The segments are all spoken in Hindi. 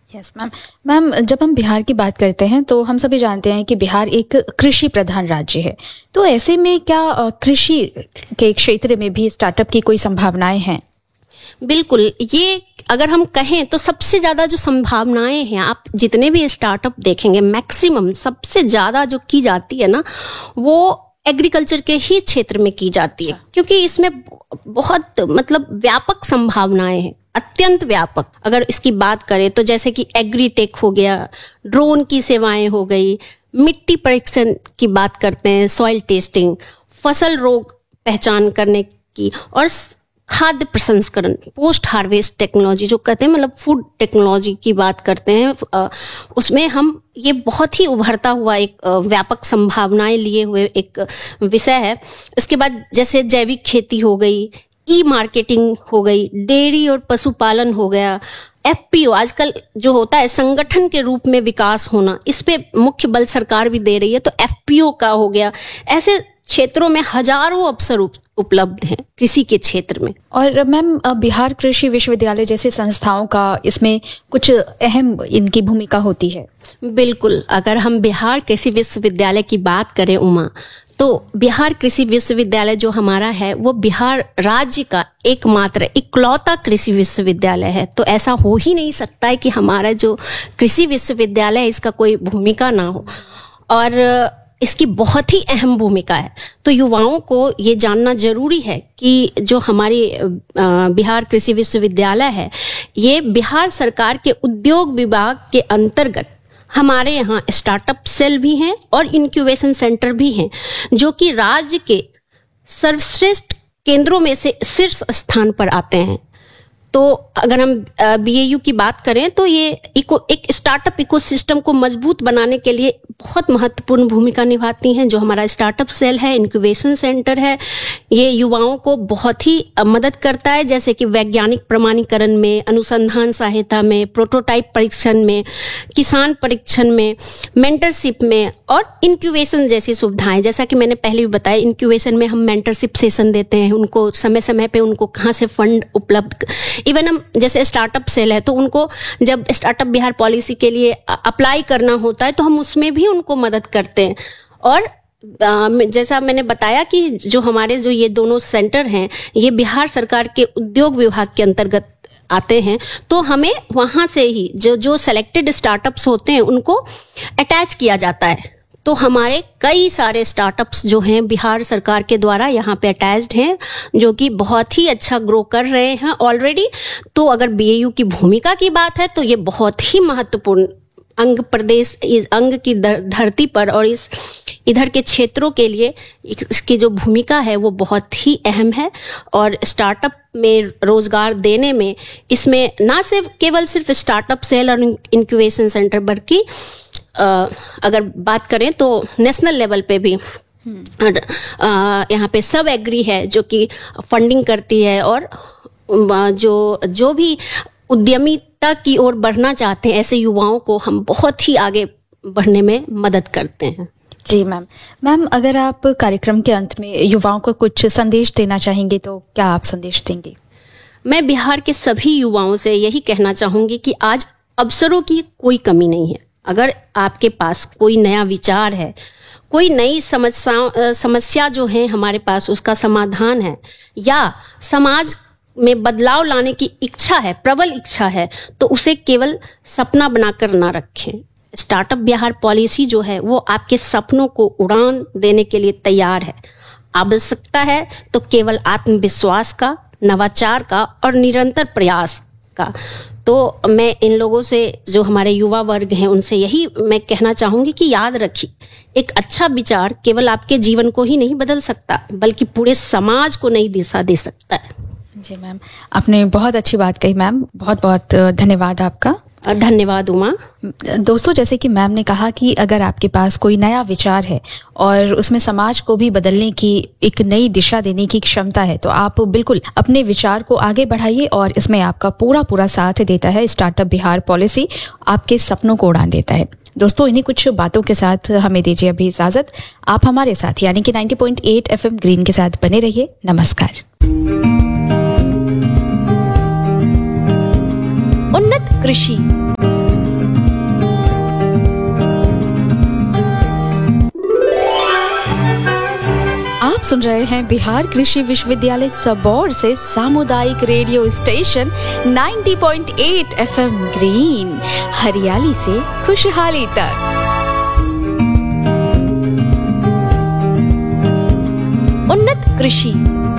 Yes ma'am. मैम, जब हम बिहार की बात करते हैं तो हम सभी जानते हैं कि बिहार एक कृषि प्रधान राज्य है, तो ऐसे में क्या कृषि के क्षेत्र में भी स्टार्टअप की कोई संभावनाएं हैं? बिल्कुल, ये अगर हम कहें तो सबसे ज़्यादा जो संभावनाएं हैं, आप जितने भी स्टार्टअप देखेंगे मैक्सिमम सबसे ज़्यादा जो की जाती है ना, वो एग्रीकल्चर के ही क्षेत्र में की जाती है, क्योंकि इसमें बहुत मतलब व्यापक संभावनाएं हैं, अत्यंत व्यापक। अगर इसकी बात करें तो जैसे कि एग्रीटेक हो गया, ड्रोन की सेवाएं हो गई, मिट्टी परीक्षण की बात करते हैं, सॉइल टेस्टिंग, फसल रोग पहचान करने की, और खाद्य प्रसंस्करण, पोस्ट हार्वेस्ट टेक्नोलॉजी जो कहते हैं, मतलब फूड टेक्नोलॉजी की बात करते हैं, उसमें हम ये बहुत ही उभरता हुआ एक व्यापक संभावनाएं लिए हुए एक विषय है। इसके बाद जैसे जैविक खेती हो गई, ई मार्केटिंग हो गई, डेयरी और पशुपालन हो गया, एफपीओ आजकल जो होता है संगठन के रूप में विकास होना, इस पे मुख्य बल सरकार भी दे रही है, तो एफपीओ का हो गया। ऐसे क्षेत्रों में हजारों अवसर उपलब्ध हैं कृषि के क्षेत्र में। और मैम, बिहार कृषि विश्वविद्यालय जैसे संस्थाओं का इसमें कुछ अहम इनकी भूमिका होती है? बिल्कुल, अगर हम बिहार कृषि विश्वविद्यालय की बात करें उमा, तो बिहार कृषि विश्वविद्यालय जो हमारा है वो बिहार राज्य का एकमात्र इकलौता कृषि विश्वविद्यालय है। तो ऐसा हो ही नहीं सकता है कि हमारा जो कृषि विश्वविद्यालय है इसका कोई भूमिका ना हो, और इसकी बहुत ही अहम भूमिका है। तो युवाओं को ये जानना जरूरी है कि जो हमारी बिहार कृषि विश्वविद्यालय है, ये बिहार सरकार के उद्योग विभाग के अंतर्गत हमारे यहाँ स्टार्टअप सेल भी हैं और इंक्यूबेशन सेंटर भी हैं, जो कि राज्य के सर्वश्रेष्ठ केंद्रों में से शीर्ष स्थान पर आते हैं। तो अगर हम बीएयू की बात करें तो ये एक स्टार्टअप इकोसिस्टम को मजबूत बनाने के लिए बहुत महत्वपूर्ण भूमिका निभाती हैं। जो हमारा स्टार्टअप सेल है, इंक्यूबेशन सेंटर है, ये युवाओं को बहुत ही मदद करता है, जैसे कि वैज्ञानिक प्रमाणीकरण में, अनुसंधान सहायता में, प्रोटोटाइप परीक्षण में, किसान परीक्षण में, मेंटरशिप में, और इंक्यूबेशन जैसी सुविधाएं। जैसा कि मैंने पहले भी बताया, इंक्यूबेशन में हम मेंटरशिप सेशन देते हैं उनको, समय समय पे उनको कहाँ से फंड उपलब्ध, इवन हम जैसे स्टार्टअप सेल है तो उनको जब स्टार्टअप बिहार पॉलिसी के लिए अप्लाई करना होता है तो हम उसमें भी उनको मदद करते हैं। और जैसा मैंने बताया कि जो हमारे जो ये दोनों सेंटर हैं ये बिहार सरकार के उद्योग विभाग के अंतर्गत आते हैं, तो हमें वहाँ से ही जो सेलेक्टेड स्टार्टअप्स होते हैं उनको अटैच किया जाता है। तो हमारे कई सारे स्टार्टअप्स जो हैं बिहार सरकार के द्वारा यहाँ पे अटैच्ड हैं, जो कि बहुत ही अच्छा ग्रो कर रहे हैं ऑलरेडी। तो अगर बीएयू की भूमिका की बात है तो ये बहुत ही महत्वपूर्ण अंग प्रदेश, इस अंग की धरती पर और इस इधर के क्षेत्रों के लिए इसकी जो भूमिका है वो बहुत ही अहम है। और स्टार्टअप में रोजगार देने में इसमें ना केवल सिर्फ स्टार्टअप सेल और इंक्यूबेशन सेंटर, बल्कि अगर बात करें तो नेशनल लेवल पे भी यहाँ पे सब एग्री है जो कि फंडिंग करती है, और जो भी उद्यमिता की ओर बढ़ना चाहते हैं ऐसे युवाओं को हम बहुत ही आगे बढ़ने में मदद करते हैं। जी मैम, अगर आप कार्यक्रम के अंत में युवाओं को कुछ संदेश देना चाहेंगे तो क्या आप संदेश देंगे? मैं बिहार के सभी युवाओं से यही कहना चाहूंगी कि आज अवसरों की कोई कमी नहीं है। अगर आपके पास कोई नया विचार है, कोई नई समस्या जो है हमारे पास उसका समाधान है, या समाज में बदलाव लाने की इच्छा है, प्रबल इच्छा है, तो उसे केवल सपना बनाकर ना रखें। स्टार्टअप बिहार पॉलिसी जो है वो आपके सपनों को उड़ान देने के लिए तैयार है। आवश्यकता है तो केवल आत्मविश्वास का, नवाचार का और निरंतर प्रयास का। तो मैं इन लोगों से, जो हमारे युवा वर्ग हैं, उनसे यही मैं कहना चाहूँगी कि याद रखिए, एक अच्छा विचार केवल आपके जीवन को ही नहीं बदल सकता बल्कि पूरे समाज को नई दिशा दे सकता है। जी मैम, आपने बहुत अच्छी बात कही मैम, बहुत बहुत धन्यवाद आपका। धन्यवाद उमा। दोस्तों, जैसे कि मैम ने कहा कि अगर आपके पास कोई नया विचार है और उसमें समाज को भी बदलने की, एक नई दिशा देने की क्षमता है, तो आप बिल्कुल अपने विचार को आगे बढ़ाइए, और इसमें आपका पूरा साथ देता है स्टार्टअप बिहार पॉलिसी, आपके सपनों को उड़ान देता है। दोस्तों, इन्हीं कुछ बातों के साथ हमें दीजिए अभी इजाजत। आप हमारे साथ यानी कि 90.8 FM ग्रीन के साथ बने रहिए। नमस्कार। उन्नत कृषि, सुन रहे हैं बिहार कृषि विश्वविद्यालय सबौर से सामुदायिक रेडियो स्टेशन 90.8 FM ग्रीन, हरियाली से खुशहाली तक। उन्नत कृषि।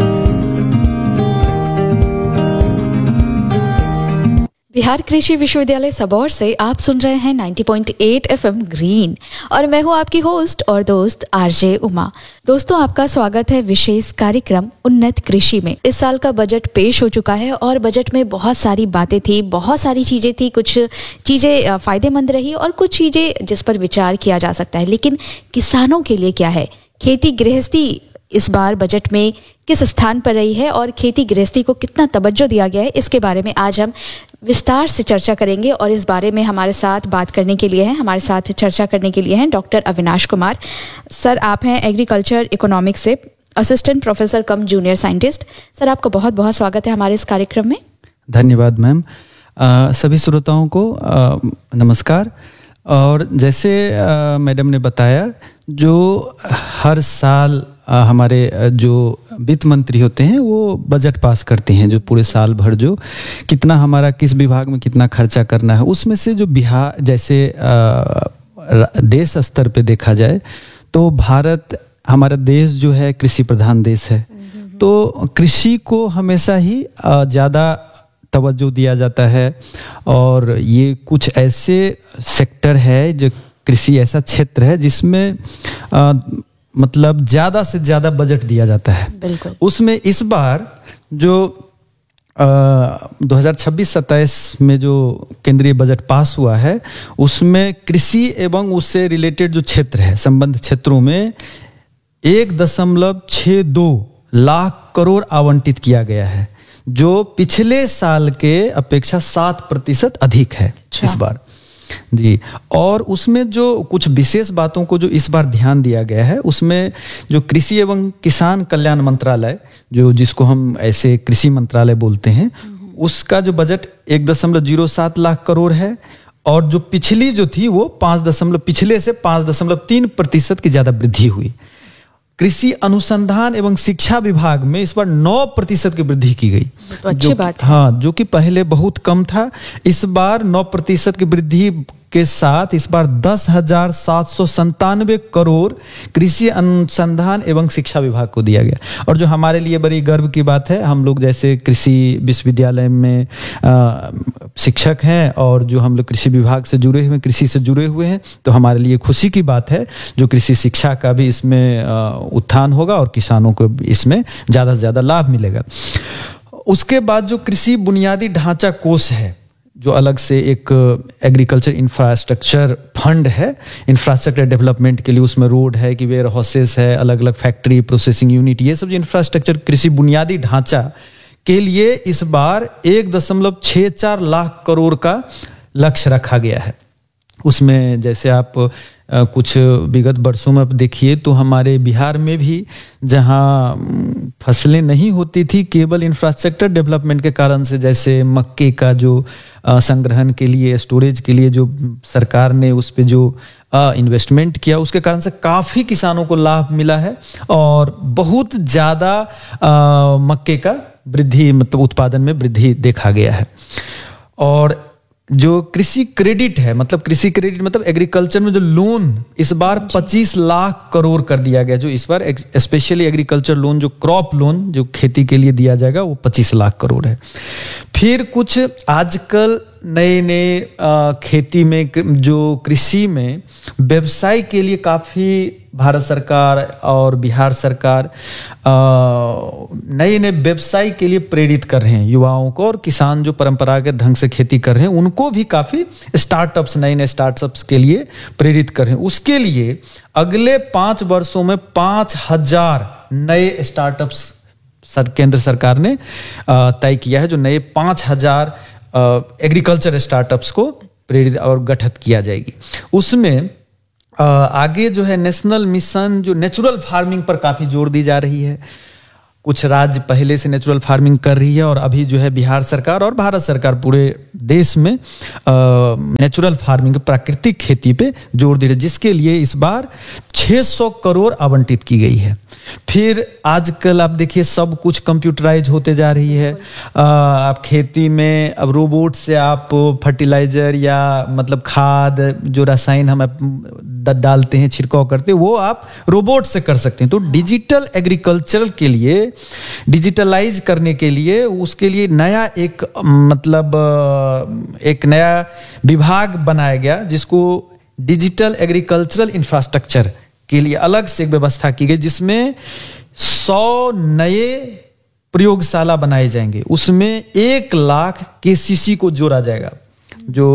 बिहार कृषि विश्वविद्यालय सबौर से आप सुन रहे हैं 90.8 FM ग्रीन और मैं हूं आपकी होस्ट और दोस्त आरजे उमा। दोस्तों, आपका स्वागत है विशेष कार्यक्रम उन्नत कृषि में। इस साल का बजट पेश हो चुका है और बजट में बहुत सारी बातें थी, बहुत सारी चीजें थी। कुछ चीजें फायदेमंद रही और कुछ चीजें जिस पर विचार किया जा सकता है। लेकिन किसानों के लिए क्या है? खेती गृहस्थी इस बार बजट में किस स्थान पर रही है और खेती गृहस्थी को कितना तवज्जो दिया गया है, इसके बारे में आज हम विस्तार से चर्चा करेंगे। और इस बारे में हमारे साथ बात करने के लिए हमारे साथ चर्चा करने के लिए हैं डॉक्टर अविनाश कुमार सर। आप हैं एग्रीकल्चर इकोनॉमिक्स से असिस्टेंट प्रोफेसर कम जूनियर साइंटिस्ट। सर, आपका बहुत बहुत स्वागत है हमारे इस कार्यक्रम में। धन्यवाद मैम। सभी श्रोताओं को नमस्कार। और जैसे मैडम ने बताया, जो हर साल हमारे जो वित्त मंत्री होते हैं वो बजट पास करते हैं, जो पूरे साल भर जो कितना हमारा किस विभाग में कितना खर्चा करना है, उसमें से जो बिहार जैसे देश स्तर पे देखा जाए तो भारत, हमारा देश जो है कृषि प्रधान देश है। तो कृषि को हमेशा ही ज़्यादा तवज्जो दिया जाता है। और ये कुछ ऐसे सेक्टर है, जो कृषि ऐसा क्षेत्र है जिसमें मतलब ज़्यादा से ज़्यादा बजट दिया जाता है। बिल्कुल। उसमें इस बार जो 2026-27 में जो केंद्रीय बजट पास हुआ है, उसमें कृषि एवं उससे रिलेटेड जो क्षेत्र है, संबंध क्षेत्रों में 1.62 लाख करोड़ आवंटित किया गया है, जो पिछले साल के अपेक्षा 7% अधिक है इस बार जी। और उसमें जो कुछ विशेष बातों को जो इस बार ध्यान दिया गया है, उसमें जो कृषि एवं किसान कल्याण मंत्रालय, जो जिसको हम ऐसे कृषि मंत्रालय बोलते हैं, उसका जो बजट 1.07 लाख करोड़ है। और जो पिछली जो थी वो पिछले से 5.3% की ज्यादा वृद्धि हुई। कृषि अनुसंधान एवं शिक्षा विभाग में इस बार 9% की वृद्धि की गई, तो अच्छी बात है। हाँ, जो कि पहले बहुत कम था। इस बार 9% की वृद्धि के साथ इस बार 10,797 करोड़ कृषि अनुसंधान एवं शिक्षा विभाग को दिया गया। और जो हमारे लिए बड़ी गर्व की बात है, हम लोग जैसे कृषि विश्वविद्यालय में शिक्षक हैं और जो हम लोग कृषि विभाग से जुड़े हुए, कृषि से जुड़े हुए हैं, तो हमारे लिए खुशी की बात है जो कृषि शिक्षा का भी इसमें उत्थान होगा और किसानों को इसमें ज़्यादा से ज़्यादा लाभ मिलेगा। उसके बाद जो कृषि बुनियादी ढांचा कोष है, जो अलग से एक एग्रीकल्चर इंफ्रास्ट्रक्चर फंड है, इंफ्रास्ट्रक्चर डेवलपमेंट के लिए, उसमें रोड है कि वेयर हाउसेस है, अलग अलग फैक्ट्री, प्रोसेसिंग यूनिट, ये सब जो इंफ्रास्ट्रक्चर कृषि बुनियादी ढांचा के लिए इस बार 1.64 लाख करोड़ का लक्ष्य रखा गया है। उसमें जैसे आप कुछ विगत वर्षों में आप देखिए तो हमारे बिहार में भी जहां फसलें नहीं होती थी, केवल इंफ्रास्ट्रक्चर डेवलपमेंट के कारण से, जैसे मक्के का जो संग्रहण के लिए, स्टोरेज के लिए जो सरकार ने उस पे जो इन्वेस्टमेंट किया, उसके कारण से काफ़ी किसानों को लाभ मिला है और बहुत ज़्यादा मक्के का वृद्धि, मतलब उत्पादन में वृद्धि देखा गया है। और जो कृषि क्रेडिट है, मतलब कृषि क्रेडिट मतलब एग्रीकल्चर में जो लोन इस बार 25 लाख करोड़ कर दिया गया। जो इस बार स्पेशली एग्रीकल्चर लोन, जो क्रॉप लोन जो खेती के लिए दिया जाएगा, वो 25 लाख करोड़ है। फिर कुछ आजकल नए खेती में, जो कृषि में व्यवसाय के लिए काफ़ी भारत सरकार और बिहार सरकार नए व्यवसाय के लिए प्रेरित कर रहे हैं युवाओं को, और किसान जो परंपरागत ढंग से खेती कर रहे हैं उनको भी काफ़ी स्टार्टअप्स, नए स्टार्टअप्स के लिए प्रेरित कर रहे हैं। उसके लिए अगले 5 वर्षों में 5,000 नए स्टार्टअप्स केंद्र सरकार ने तय किया है, जो नए 5,000 एग्रीकल्चर स्टार्टअप्स को प्रेरित और गठित किया जाएगी। उसमें आगे जो है नेशनल मिशन, जो नेचुरल फार्मिंग पर काफ़ी जोर दी जा रही है। कुछ राज्य पहले से नेचुरल फार्मिंग कर रही है और अभी जो है बिहार सरकार और भारत सरकार पूरे देश में नेचुरल फार्मिंग, प्राकृतिक खेती पे जोर दे रही है, जिसके लिए इस बार 600 करोड़ आवंटित की गई है। फिर आजकल आप देखिए सब कुछ कंप्यूटराइज होते जा रही है। आप खेती में अब रोबोट से आप फर्टिलाइजर या मतलब खाद जो रसायन हम डालते हैं, छिड़काव करते हैं, वो आप रोबोट से कर सकते हैं। तो डिजिटल एग्रीकल्चर के लिए, डिजिटलाइज करने के लिए, उसके लिए नया एक मतलब एक नया विभाग बनाया गया जिसको डिजिटल एग्रीकल्चरल इंफ्रास्ट्रक्चर के लिए अलग से एक व्यवस्था की गई, जिसमें 100 नए प्रयोगशाला बनाए जाएंगे। उसमें 1 लाख KCC को जोड़ा जाएगा। जो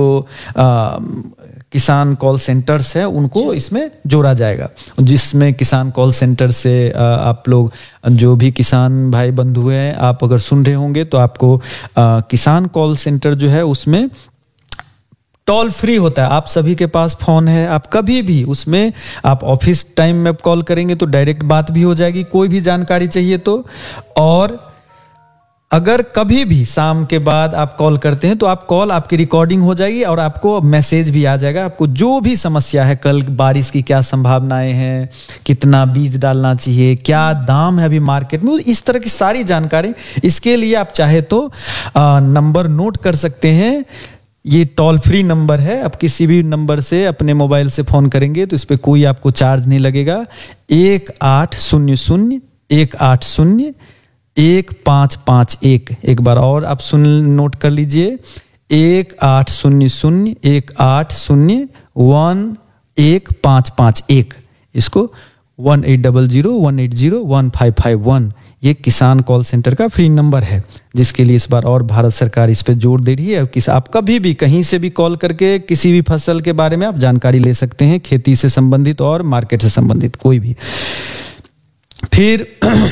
किसान कॉल सेंटर्स है उनको इसमें जोड़ा जाएगा, जिसमें किसान कॉल सेंटर से आप लोग जो भी किसान भाई बंधु हैं, आप अगर सुन रहे होंगे तो आपको किसान कॉल सेंटर जो है उसमें टोल फ्री होता है। आप सभी के पास फोन है, आप कभी भी उसमें आप ऑफिस टाइम में कॉल करेंगे तो डायरेक्ट बात भी हो जाएगी, कोई भी जानकारी चाहिए तो। और अगर कभी भी शाम के बाद आप कॉल करते हैं तो आप कॉल आपकी रिकॉर्डिंग हो जाएगी और आपको मैसेज भी आ जाएगा। आपको जो भी समस्या है, कल बारिश की क्या संभावनाएं हैं, कितना बीज डालना चाहिए, क्या दाम है अभी मार्केट में, इस तरह की सारी जानकारी। इसके लिए आप चाहे तो नंबर नोट कर सकते हैं। ये टोल फ्री नंबर है। आप किसी भी नंबर से अपने मोबाइल से फोन करेंगे तो इस पर कोई आपको चार्ज नहीं लगेगा। 1800-180-1551। एक बार और आप नोट कर लीजिए, 1800-180-1551। इसको 1800-180-1551 ये किसान कॉल सेंटर का फ्री नंबर है, जिसके लिए इस बार और भारत सरकार इस पे जोर दे रही है। आप कभी भी कहीं से भी कॉल करके किसी भी फसल के बारे में आप जानकारी ले सकते हैं, खेती से संबंधित और मार्केट से संबंधित कोई भी। फिर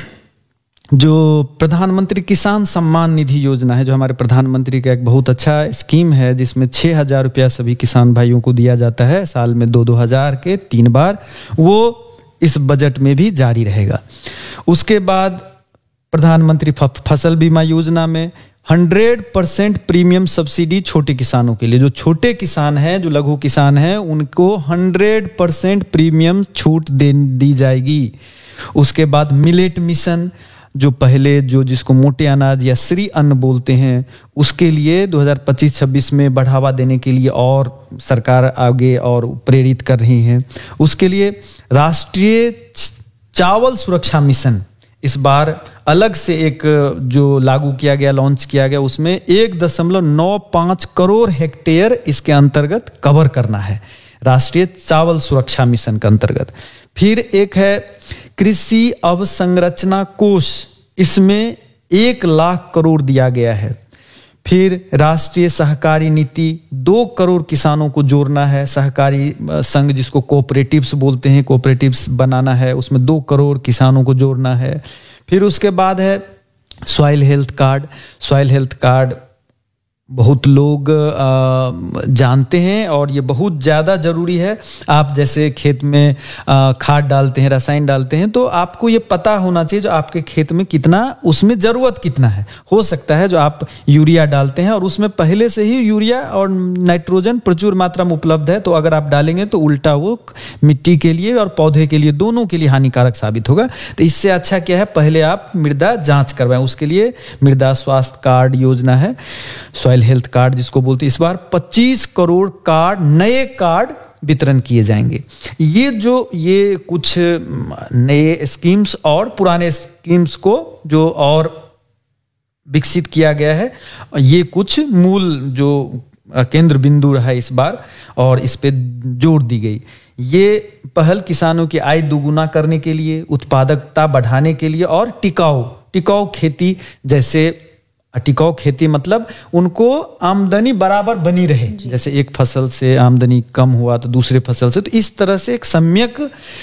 जो प्रधानमंत्री किसान सम्मान निधि योजना है, जो हमारे प्रधानमंत्री का एक बहुत अच्छा स्कीम है, जिसमें 6,000 रुपया सभी किसान भाइयों को दिया जाता है साल में 2-2 हज़ार के 3 बार, वो इस बजट में भी जारी रहेगा। उसके बाद प्रधानमंत्री फसल बीमा योजना में 100% प्रीमियम सब्सिडी छोटे किसानों के लिए। जो छोटे किसान हैं, जो लघु किसान हैं, उनको 100% प्रीमियम छूट दी जाएगी। उसके बाद मिलेट मिशन, जो पहले जिसको मोटे अनाज या श्री अन्न बोलते हैं, उसके लिए 2025-26 में बढ़ावा देने के लिए और सरकार आगे और प्रेरित कर रही है। उसके लिए राष्ट्रीय चावल सुरक्षा मिशन इस बार अलग से एक जो लागू किया गया, लॉन्च किया गया, उसमें 1.95 करोड़ हेक्टेयर इसके अंतर्गत कवर करना है, राष्ट्रीय चावल सुरक्षा मिशन के अंतर्गत। फिर एक है कृषि अवसंरचना कोष, इसमें 1 लाख करोड़ दिया गया है। फिर राष्ट्रीय सहकारी नीति, 2 करोड़ किसानों को जोड़ना है। सहकारी संघ जिसको कोऑपरेटिव्स बोलते हैं, कोऑपरेटिव्स बनाना है, उसमें 2 करोड़ किसानों को जोड़ना है। फिर उसके बाद है soil health card. Soil health card बहुत लोग जानते हैं और ये बहुत ज़्यादा ज़रूरी है। आप जैसे खेत में खाद डालते हैं, रसायन डालते हैं, तो आपको ये पता होना चाहिए जो आपके खेत में कितना, उसमें ज़रूरत कितना है। हो सकता है जो आप यूरिया डालते हैं और उसमें पहले से ही यूरिया और नाइट्रोजन प्रचुर मात्रा में उपलब्ध है, तो अगर आप डालेंगे तो उल्टा वो मिट्टी के लिए और पौधे के लिए, दोनों के लिए हानिकारक साबित होगा। तो इससे अच्छा क्या है, पहले आप मृदा जाँच करवाएं। उसके लिए मृदा स्वास्थ्य कार्ड योजना है, सॉइल हेल्थ कार्ड जिसको बोलते हैं। इस बार 25 करोड़ कार्ड, नए कार्ड वितरण किए जाएंगे। ये कुछ नए स्कीम्स और पुराने स्कीम्स को जो और विकसित किया गया है, ये कुछ मूल जो केंद्र बिंदु रहा इस बार और इस पे जोर दी गई। ये पहल किसानों की आय दोगुना करने के लिए, उत्पादकता बढ़ाने के लिए और टिकाऊ खेती, जैसे टिकाऊ खेती मतलब उनको आमदनी बराबर बनी रहे, जैसे एक फसल से आमदनी कम हुआ तो दूसरे फसल से, तो इस तरह से एक सम्यक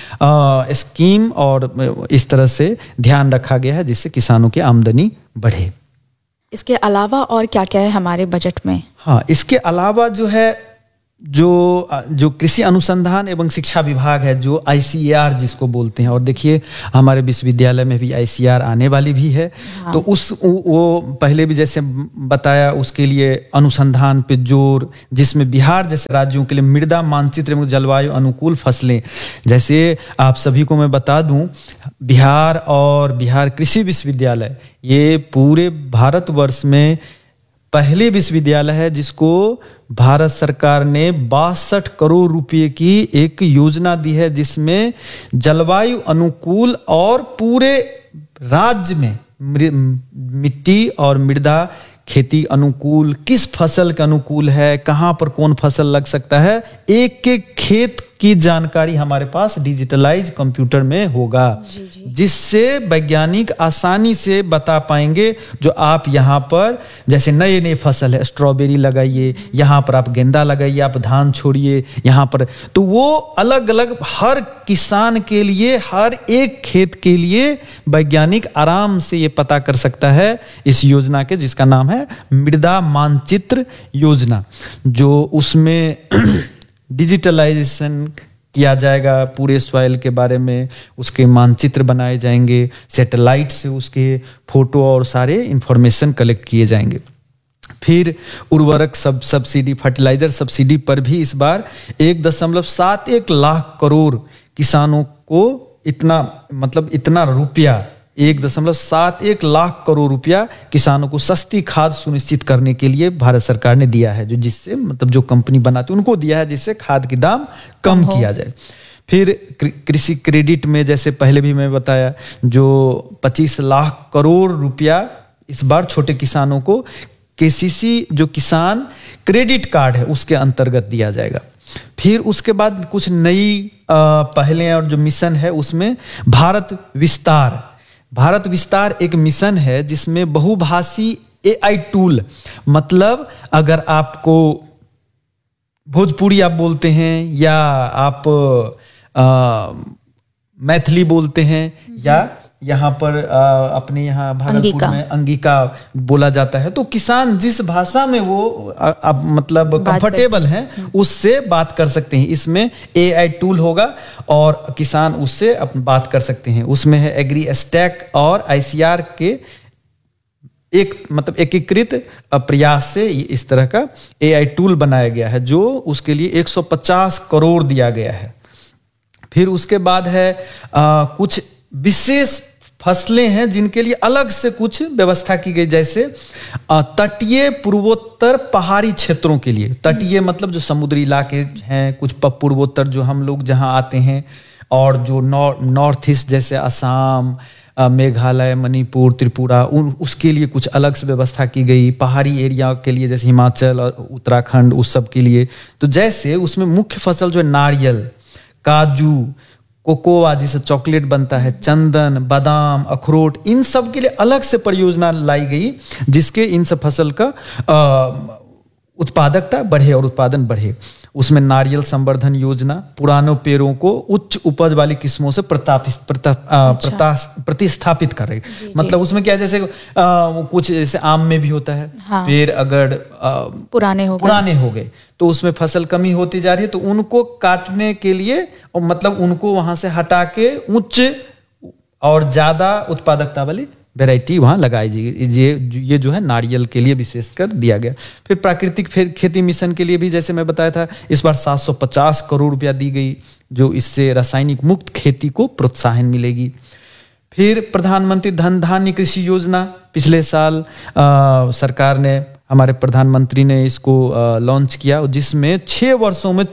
स्कीम और इस तरह से ध्यान रखा गया है जिससे किसानों की आमदनी बढ़े। इसके अलावा और क्या क्या है हमारे बजट में? हाँ, इसके अलावा जो है जो कृषि अनुसंधान एवं शिक्षा विभाग है, जो ICAR जिसको बोलते हैं, और देखिए हमारे विश्वविद्यालय में भी ICAR आने वाली भी है। हाँ। तो वो पहले भी जैसे बताया, उसके लिए अनुसंधान पे जोर, जिसमें बिहार जैसे राज्यों के लिए मृदा मानचित्र एवं जलवायु अनुकूल फसलें, जैसे आप सभी को मैं बता दूं, बिहार और बिहार कृषि विश्वविद्यालय ये पूरे भारतवर्ष में पहले विश्वविद्यालय है जिसको भारत सरकार ने 62 करोड़ रुपए की एक योजना दी है, जिसमें जलवायु अनुकूल और पूरे राज्य में मिट्टी और मृदा खेती अनुकूल, किस फसल के अनुकूल है, कहां पर कौन फसल लग सकता है, एक एक खेत की जानकारी हमारे पास डिजिटलाइज कंप्यूटर में होगा, जिससे वैज्ञानिक आसानी से बता पाएंगे जो आप यहाँ पर जैसे नए नए फसल है, स्ट्रॉबेरी लगाइए, यहाँ पर आप गेंदा लगाइए, आप धान छोड़िए यहाँ पर, तो वो अलग अलग हर किसान के लिए, हर एक खेत के लिए वैज्ञानिक आराम से ये पता कर सकता है इस योजना के, जिसका नाम है मृदा मानचित्र योजना, जो उसमें डिजिटलाइजेशन किया जाएगा पूरे सॉइल के बारे में, उसके मानचित्र बनाए जाएंगे, सैटेलाइट से उसके फोटो और सारे इंफॉर्मेशन कलेक्ट किए जाएंगे। फिर उर्वरक सब्सिडी, फर्टिलाइजर सब्सिडी पर भी इस बार 1.71 लाख करोड़ किसानों को इतना रुपया, 1.71 लाख करोड़ रुपया किसानों को सस्ती खाद सुनिश्चित करने के लिए भारत सरकार ने दिया है, जिससे जो कंपनी बनाती है उनको दिया है, जिससे खाद के दाम कम किया जाए। फिर कृषि क्रेडिट में जैसे पहले भी मैं बताया, जो 25 लाख करोड़ रुपया इस बार छोटे किसानों को KCC जो किसान क्रेडिट कार्ड है उसके अंतर्गत दिया जाएगा। फिर उसके बाद कुछ नई पहले और जो मिशन है उसमें भारत विस्तार एक मिशन है जिसमें बहुभाषी AI टूल, मतलब अगर आपको भोजपुरी आप बोलते हैं या आप मैथिली बोलते हैं या यहाँ पर अपने यहाँ भागलपुर में अंगिका बोला जाता है, तो किसान जिस भाषा में वो मतलब कंफर्टेबल हैं उससे बात कर सकते हैं। इसमें AI टूल होगा और किसान उससे बात कर सकते हैं। उसमें है एग्री स्टैक और ICAR के एकीकृत प्रयास से इस तरह का AI टूल बनाया गया है, जो उसके लिए 150 करोड़ दिया गया है। फिर उसके बाद है कुछ विशेष फसलें हैं जिनके लिए अलग से कुछ व्यवस्था की गई, जैसे तटीय पूर्वोत्तर पहाड़ी क्षेत्रों के लिए, तटीय मतलब जो समुद्री इलाके हैं, कुछ पूर्वोत्तर जो हम लोग जहां आते हैं, और जो नॉर्थ ईस्ट जैसे असम, मेघालय, मणिपुर, त्रिपुरा, उसके लिए कुछ अलग से व्यवस्था की गई। पहाड़ी एरिया के लिए जैसे हिमाचल और उत्तराखंड, उस सब के लिए तो जैसे उसमें मुख्य फसल जो है नारियल, काजू, कोकोआ जिसे चॉकलेट बनता है, चंदन, बादाम, अखरोट, इन सब के लिए अलग से परियोजना लाई गई, जिसके इन सब फसल का उत्पादकता बढ़े और उत्पादन बढ़े। उसमें नारियल संवर्धन योजना पुराने पेड़ों को उच्च उपज वाली किस्मों से प्रतिस्थापित कर रही। मतलब उसमें क्या, जैसे कुछ जैसे आम में भी होता है, हाँ। पेड़ अगर पुराने हो गए तो उसमें फसल कमी होती जा रही है, तो उनको काटने के लिए और मतलब उनको वहां से हटा के उच्च और ज्यादा उत्पादकता वाली वैरायटी वहां लगाई जाएगी। ये जो है नारियल के लिए विशेषकर दिया गया। फिर प्राकृतिक खेती मिशन के लिए भी जैसे मैं बताया था, इस बार 750 करोड़ रुपया दी गई, जो इससे रासायनिक मुक्त खेती को प्रोत्साहन मिलेगी। फिर प्रधानमंत्री धन धान्य कृषि योजना, पिछले साल सरकार ने, हमारे प्रधानमंत्री ने इसको लॉन्च किया, जिसमें 6 वर्षों में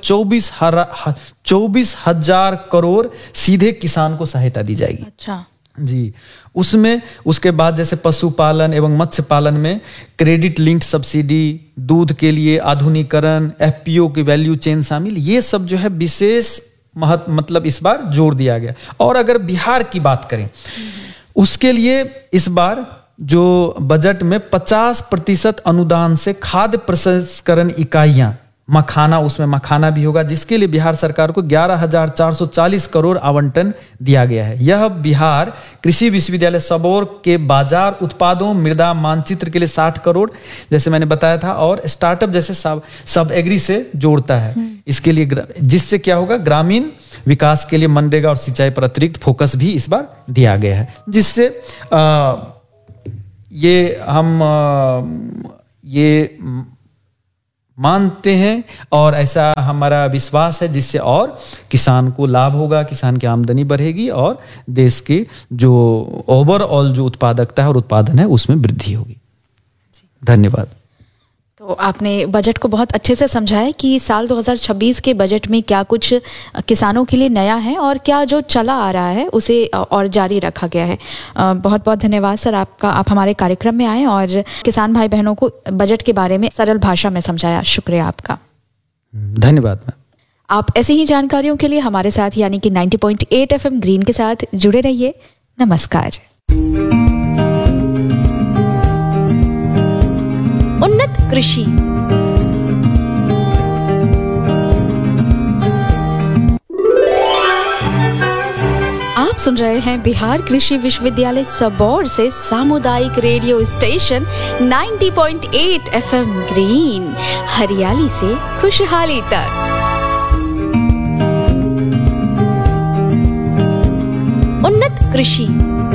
24,000 करोड़ सीधे किसान को सहायता दी जाएगी। अच्छा जी। उसमें उसके बाद जैसे पशुपालन एवं मत्स्य पालन में क्रेडिट लिंक्ड सब्सिडी, दूध के लिए आधुनिकीकरण, FPO की वैल्यू चेन शामिल, ये सब जो है विशेष मतलब इस बार जोर दिया गया। और अगर बिहार की बात करें, उसके लिए इस बार जो बजट में 50% अनुदान से खाद्य प्रसंस्करण इकाइयां मखाना, उसमें मखाना भी होगा, जिसके लिए बिहार सरकार को 11,440 करोड़ आवंटन दिया गया है। यह बिहार कृषि विश्वविद्यालय सबौर के बाजार उत्पादों, मृदा मानचित्र के लिए 60 करोड़, जैसे मैंने बताया था, और स्टार्टअप जैसे सब एग्री से जोड़ता है इसके लिए, जिससे क्या होगा, ग्रामीण विकास के लिए मनरेगा और सिंचाई पर अतिरिक्त फोकस भी इस बार दिया गया है, जिससे ये मानते हैं और ऐसा हमारा विश्वास है, जिससे और किसान को लाभ होगा, किसान की आमदनी बढ़ेगी और देश की जो ओवरऑल जो उत्पादकता है और उत्पादन है उसमें वृद्धि होगी। धन्यवाद। तो आपने बजट को बहुत अच्छे से समझाया कि साल 2026 के बजट में क्या कुछ किसानों के लिए नया है और क्या जो चला आ रहा है उसे और जारी रखा गया है। बहुत बहुत धन्यवाद सर आपका, आप हमारे कार्यक्रम में आए और किसान भाई बहनों को बजट के बारे में सरल भाषा में समझाया। शुक्रिया आपका। धन्यवाद मैम। आप ऐसी ही जानकारियों के लिए हमारे साथ यानी कि 90.8 FM ग्रीन के साथ जुड़े रहिए। नमस्कार। उन्नत कृषि। आप सुन रहे हैं बिहार कृषि विश्वविद्यालय सबौर से सामुदायिक रेडियो स्टेशन 90.8 FM ग्रीन, हरियाली से खुशहाली तक। उन्नत कृषि।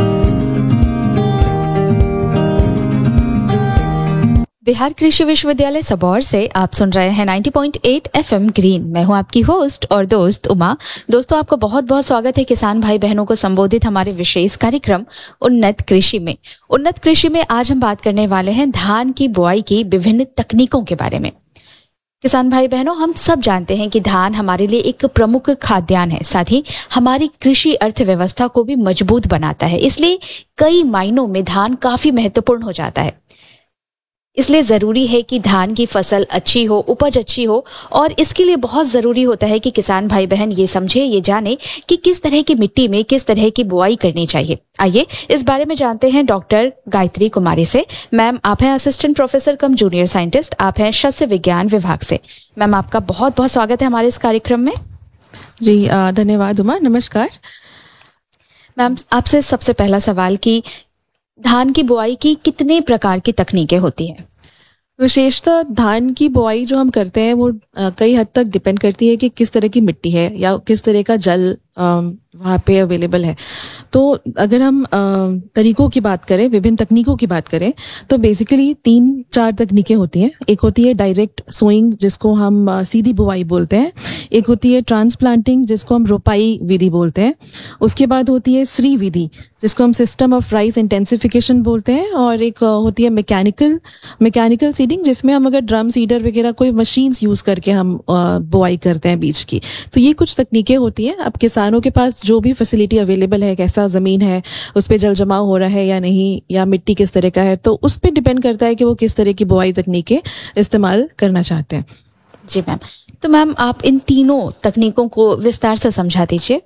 बिहार कृषि विश्वविद्यालय सबौर से आप सुन रहे हैं 90.8 FM ग्रीन। मैं हूं आपकी होस्ट और दोस्त उमा। दोस्तों, आपका बहुत बहुत स्वागत है किसान भाई बहनों को संबोधित हमारे विशेष कार्यक्रम उन्नत कृषि में। उन्नत कृषि में आज हम बात करने वाले हैं धान की बुआई की विभिन्न तकनीकों के बारे में। किसान भाई बहनों, हम सब जानते हैं कि धान हमारे लिए एक प्रमुख खाद्यान्न है, साथ ही हमारी कृषि अर्थव्यवस्था को भी मजबूत बनाता है। इसलिए कई मायनों में धान काफी महत्वपूर्ण हो जाता है। इसलिए जरूरी है कि धान की फसल अच्छी हो, उपज अच्छी हो, और इसके लिए बहुत जरूरी होता है कि किसान भाई बहन ये समझे, ये जाने कि किस तरह की मिट्टी में किस तरह की बुआई करनी चाहिए। आइए इस बारे में जानते हैं डॉक्टर गायत्री कुमारी से। मैम, आप हैं असिस्टेंट प्रोफेसर कम जूनियर साइंटिस्ट, आप हैं शस्य विज्ञान विभाग से। मैम, आपका बहुत बहुत स्वागत है हमारे इस कार्यक्रम में। जी धन्यवाद उमा, नमस्कार। मैम, आपसे सबसे पहला सवाल कि धान की बुआई की कितने प्रकार की तकनीकें होती हैं? विशेषतः धान की बुआई जो हम करते हैं वो कई हद तक डिपेंड करती है कि किस तरह की मिट्टी है या किस तरह का जल वहाँ पे अवेलेबल है। तो अगर हम तरीकों की बात करें, विभिन्न तकनीकों की बात करें, तो बेसिकली 3-4 तकनीकें होती हैं। एक होती है डायरेक्ट सोइंग, जिसको हम सीधी बुआई बोलते हैं। एक होती है ट्रांसप्लांटिंग, जिसको हम रोपाई विधि बोलते हैं। उसके बाद होती है श्री विधि, जिसको हम सिस्टम ऑफ राइस इंटेंसिफिकेशन बोलते हैं। और एक होती है मैकेनिकल सीडिंग, जिसमें हम अगर ड्रम सीडर वगैरह कोई मशीन्स यूज करके हम बुआई करते हैं बीज की। तो ये कुछ तकनीकें होती हैं। अब किसानों के पास जो भी फैसिलिटी अवेलेबल है, कैसा जमीन है, उस पर जल जमाव हो रहा है या नहीं, या मिट्टी किस तरह का है, तो उस पर डिपेंड करता है कि वो किस तरह की बुआई तकनीकें इस्तेमाल करना चाहते हैं। जी मैम, तो मैम आप इन तीनों तकनीकों को विस्तार से समझा दीजिए।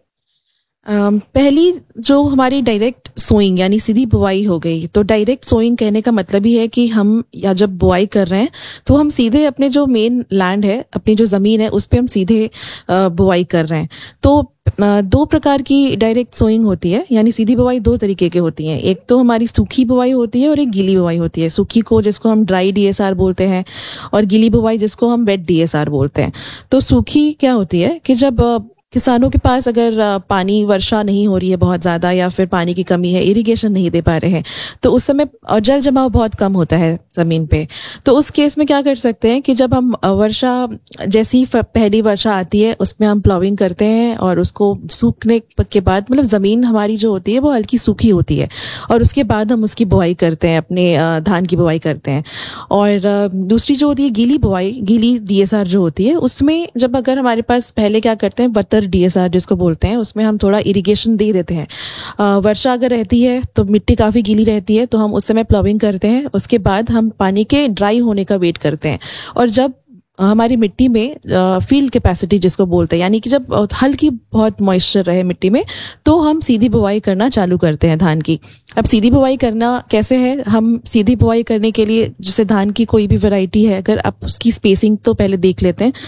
पहली जो हमारी डायरेक्ट सोइंग यानी सीधी बुआई हो गई। तो डायरेक्ट सोइंग कहने का मतलब ही है कि हम या जब बुआई कर रहे हैं तो हम सीधे अपने जो मेन लैंड है, अपनी जो जमीन है, उस पे हम सीधे बुआई कर रहे हैं। तो 2 प्रकार की डायरेक्ट सोइंग होती है, यानी सीधी बुआई 2 तरीके की होती है। एक तो हमारी सूखी बुआई होती है और एक गीली बुआई होती है। सूखी को जिसको हम ड्राई DSR बोलते हैं, और गीली बुआई जिसको हम वेट DSR बोलते हैं। तो सूखी क्या होती है कि जब किसानों के पास अगर पानी, वर्षा नहीं हो रही है बहुत ज़्यादा, या फिर पानी की कमी है, इरिगेशन नहीं दे पा रहे हैं, तो उस समय जल जमाव बहुत कम होता है ज़मीन पे। तो उस केस में क्या कर सकते हैं कि जब हम वर्षा, जैसी ही पहली वर्षा आती है, उसमें हम प्लाविंग करते हैं, और उसको सूखने के बाद, मतलब ज़मीन हमारी जो होती है वो हल्की सूखी होती है, और उसके बाद हम उसकी बुआई करते हैं, अपने धान की बुआई करते हैं। और दूसरी जो होती है गीली बुआई, गीली DSR जो होती है, उसमें जब अगर हमारे पास पहले क्या करते हैं, बतर DSR जिसको बोलते हैं, उसमें हम थोड़ा इरिगेशन दे देते हैं। वर्षा अगर रहती है तो मिट्टी काफ़ी गीली रहती है, तो हम उस समय प्लाविंग करते हैं। उसके बाद हम पानी के ड्राई होने का वेट करते हैं, और जब हमारी मिट्टी में फील्ड कैपेसिटी जिसको बोलते हैं, यानी कि जब हल्की बहुत मॉइस्चर रहे मिट्टी में तो हम सीधी बुवाई करना चालू करते हैं धान की। अब सीधी बुवाई करना कैसे है, हम सीधी बुवाई करने के लिए जैसे धान की कोई भी वैरायटी है, अगर आप उसकी स्पेसिंग तो पहले देख लेते हैं।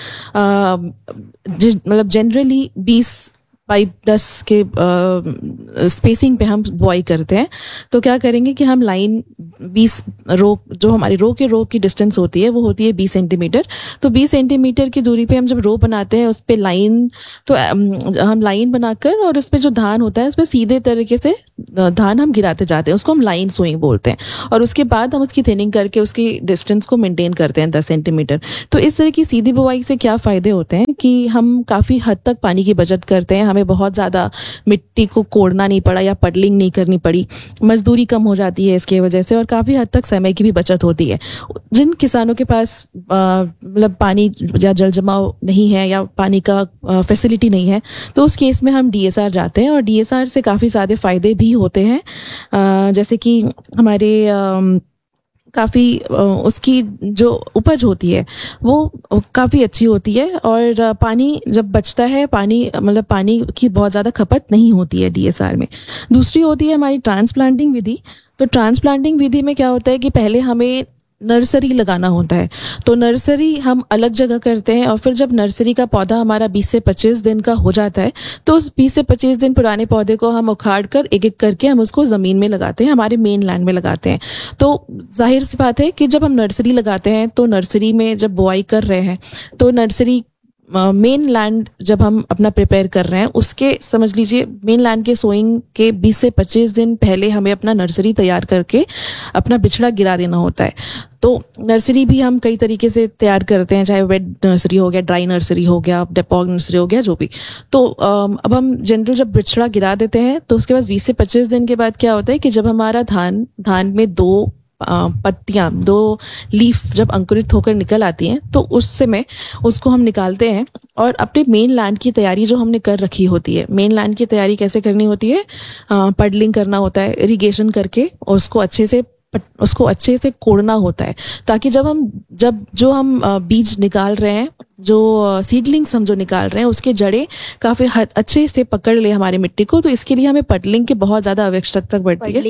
मतलब जनरली 20x10 के स्पेसिंग पे हम बुआई करते हैं। तो क्या करेंगे कि हम लाइन 20 रो, जो हमारी रो की डिस्टेंस होती है वो होती है 20 सेंटीमीटर। तो 20 सेंटीमीटर की दूरी पे हम जब रो बनाते हैं उस पे लाइन, तो हम लाइन बनाकर और उस पे जो धान होता है उस पे सीधे तरीके से धान हम गिराते जाते हैं, उसको हम लाइन सोइंग बोलते हैं। और उसके बाद हम उसकी थिनिंग करके उसकी डिस्टेंस को मेंटेन करते हैं 10 सेंटीमीटर। तो इस तरह की सीधी बुवाई से क्या फ़ायदे होते हैं कि हम काफ़ी हद तक पानी की बचत करते हैं, हमें बहुत ज़्यादा मिट्टी को कोड़ना नहीं पड़ा या पडलिंग नहीं करनी पड़ी, मजदूरी कम हो जाती है इसके वजह से, और काफ़ी हद तक समय की भी बचत होती है। जिन किसानों के पास मतलब पानी या जल जमाव नहीं है या पानी का फैसिलिटी नहीं है, तो उस केस में हम DSR जाते हैं, और DSR से काफ़ी ज़्यादा फ़ायदे भी होते हैं। जैसे कि हमारे काफ़ी उसकी जो उपज होती है वो काफ़ी अच्छी होती है, और पानी जब बचता है, पानी मतलब पानी की बहुत ज़्यादा खपत नहीं होती है DSR में। दूसरी होती है हमारी ट्रांसप्लांटिंग विधि। तो ट्रांसप्लांटिंग विधि में क्या होता है कि पहले हमें नर्सरी लगाना होता है। तो नर्सरी हम अलग जगह करते हैं, और फिर जब नर्सरी का पौधा हमारा 20 से 25 दिन का हो जाता है तो उस 20 से 25 दिन पुराने पौधे को हम उखाड़ कर एक एक करके हम उसको ज़मीन में लगाते हैं, हमारे मेन लैंड में लगाते हैं। तो जाहिर सी बात है कि जब हम नर्सरी लगाते हैं तो नर्सरी में जब बुआई कर रहे हैं तो नर्सरी मेन लैंड जब हम अपना प्रिपेयर कर रहे हैं उसके समझ लीजिए मेन लैंड के सोइंग के 20 से 25 दिन पहले हमें अपना नर्सरी तैयार करके अपना बिछड़ा गिरा देना होता है। तो नर्सरी भी हम कई तरीके से तैयार करते हैं, चाहे वेट नर्सरी हो गया, ड्राई नर्सरी हो गया, डेपॉग नर्सरी हो गया, जो भी। तो अब हम जनरल जब बिछड़ा गिरा देते हैं तो उसके बाद 20 से 25 दिन के बाद क्या होता है कि जब हमारा धान में 2 पत्तियां, 2 लीफ जब अंकुरित होकर निकल आती हैं तो उस समय उसको हम निकालते हैं और अपने मेन लैंड की तैयारी जो हमने कर रखी होती है। मेन लैंड की तैयारी कैसे करनी होती है, पडलिंग करना होता है, इरिगेशन करके, और उसको अच्छे से कोड़ना होता है, ताकि जब जो हम बीज निकाल रहे हैं, जो सीडलिंग्स हम जो निकाल रहे हैं, उसके जड़ें काफ़ी अच्छे से पकड़ ले हमारी मिट्टी को। तो इसके लिए हमें पडलिंग की बहुत ज़्यादा आवश्यकता पड़ती है।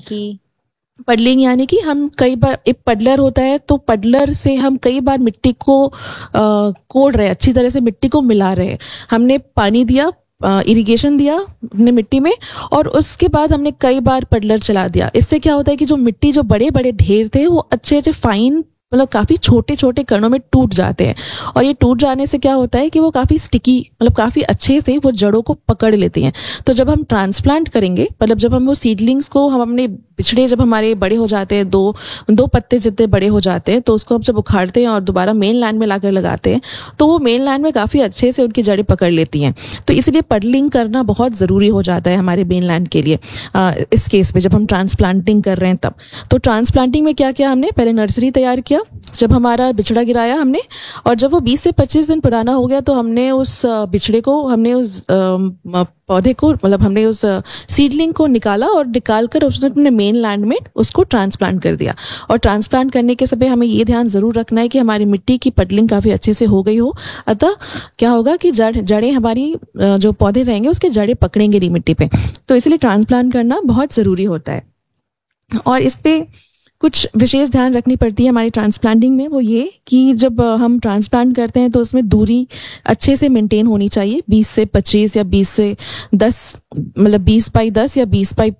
पडलिंग यानी कि हम कई बार, एक पडलर होता है तो पडलर से हम कई बार मिट्टी को कोड़ रहे हैं, अच्छी तरह से मिट्टी को मिला रहे हैं। हमने पानी दिया, इरिगेशन दिया अपने मिट्टी में, और उसके बाद हमने कई बार पडलर चला दिया। इससे क्या होता है कि जो मिट्टी, जो बड़े बड़े ढेर थे, वो अच्छे फाइन, मतलब काफ़ी छोटे छोटे कणों में टूट जाते हैं। और ये टूट जाने से क्या होता है कि वो काफ़ी स्टिकी, मतलब काफ़ी अच्छे से वो जड़ों को पकड़ लेते हैं। तो जब हम ट्रांसप्लांट करेंगे, मतलब जब हम वो सीडलिंग्स को, हम अपने बिछड़े जब हमारे बड़े हो जाते हैं, 2 पत्ते जितने बड़े हो जाते हैं, तो उसको हम जब उखाड़ते हैं और दोबारा मेन लैंड में लाकर लगाते हैं तो वो मेन लैंड में काफ़ी अच्छे से उनकी जड़ें पकड़ लेती हैं। तो इसलिए पडलिंग करना बहुत ज़रूरी हो जाता है हमारे मेन लैंड के लिए। इस केस में जब हम ट्रांसप्लांटिंग कर रहे हैं तब, तो ट्रांसप्लांटिंग में क्या किया हमने, पहले नर्सरी तैयार किया, जब हमारा बिछड़ा गिराया हमने, और जब वो 20 से 25 दिन पुराना हो गया तो हमने उस बिछड़े को, हमने उस पौधे को, मतलब हमने उस सीडलिंग को निकाला और निकाल कर उसने अपने मेन लैंड में उसको ट्रांसप्लांट कर दिया। और ट्रांसप्लांट करने के समय हमें ये ध्यान ज़रूर रखना है कि हमारी मिट्टी की पडलिंग काफ़ी अच्छे से हो गई हो। अतः क्या होगा कि जड़ें हमारी, जो पौधे रहेंगे उसके जड़ें पकड़ेंगे नहीं मिट्टी पे। तो इसलिए ट्रांसप्लांट करना बहुत ज़रूरी होता है। और इस पर कुछ विशेष ध्यान रखनी पड़ती है हमारी ट्रांसप्लांटिंग में, वो ये कि जब हम ट्रांसप्लांट करते हैं तो उसमें दूरी अच्छे से मेंटेन होनी चाहिए, 20 से 25 या 20 से 10, मतलब 20x10 या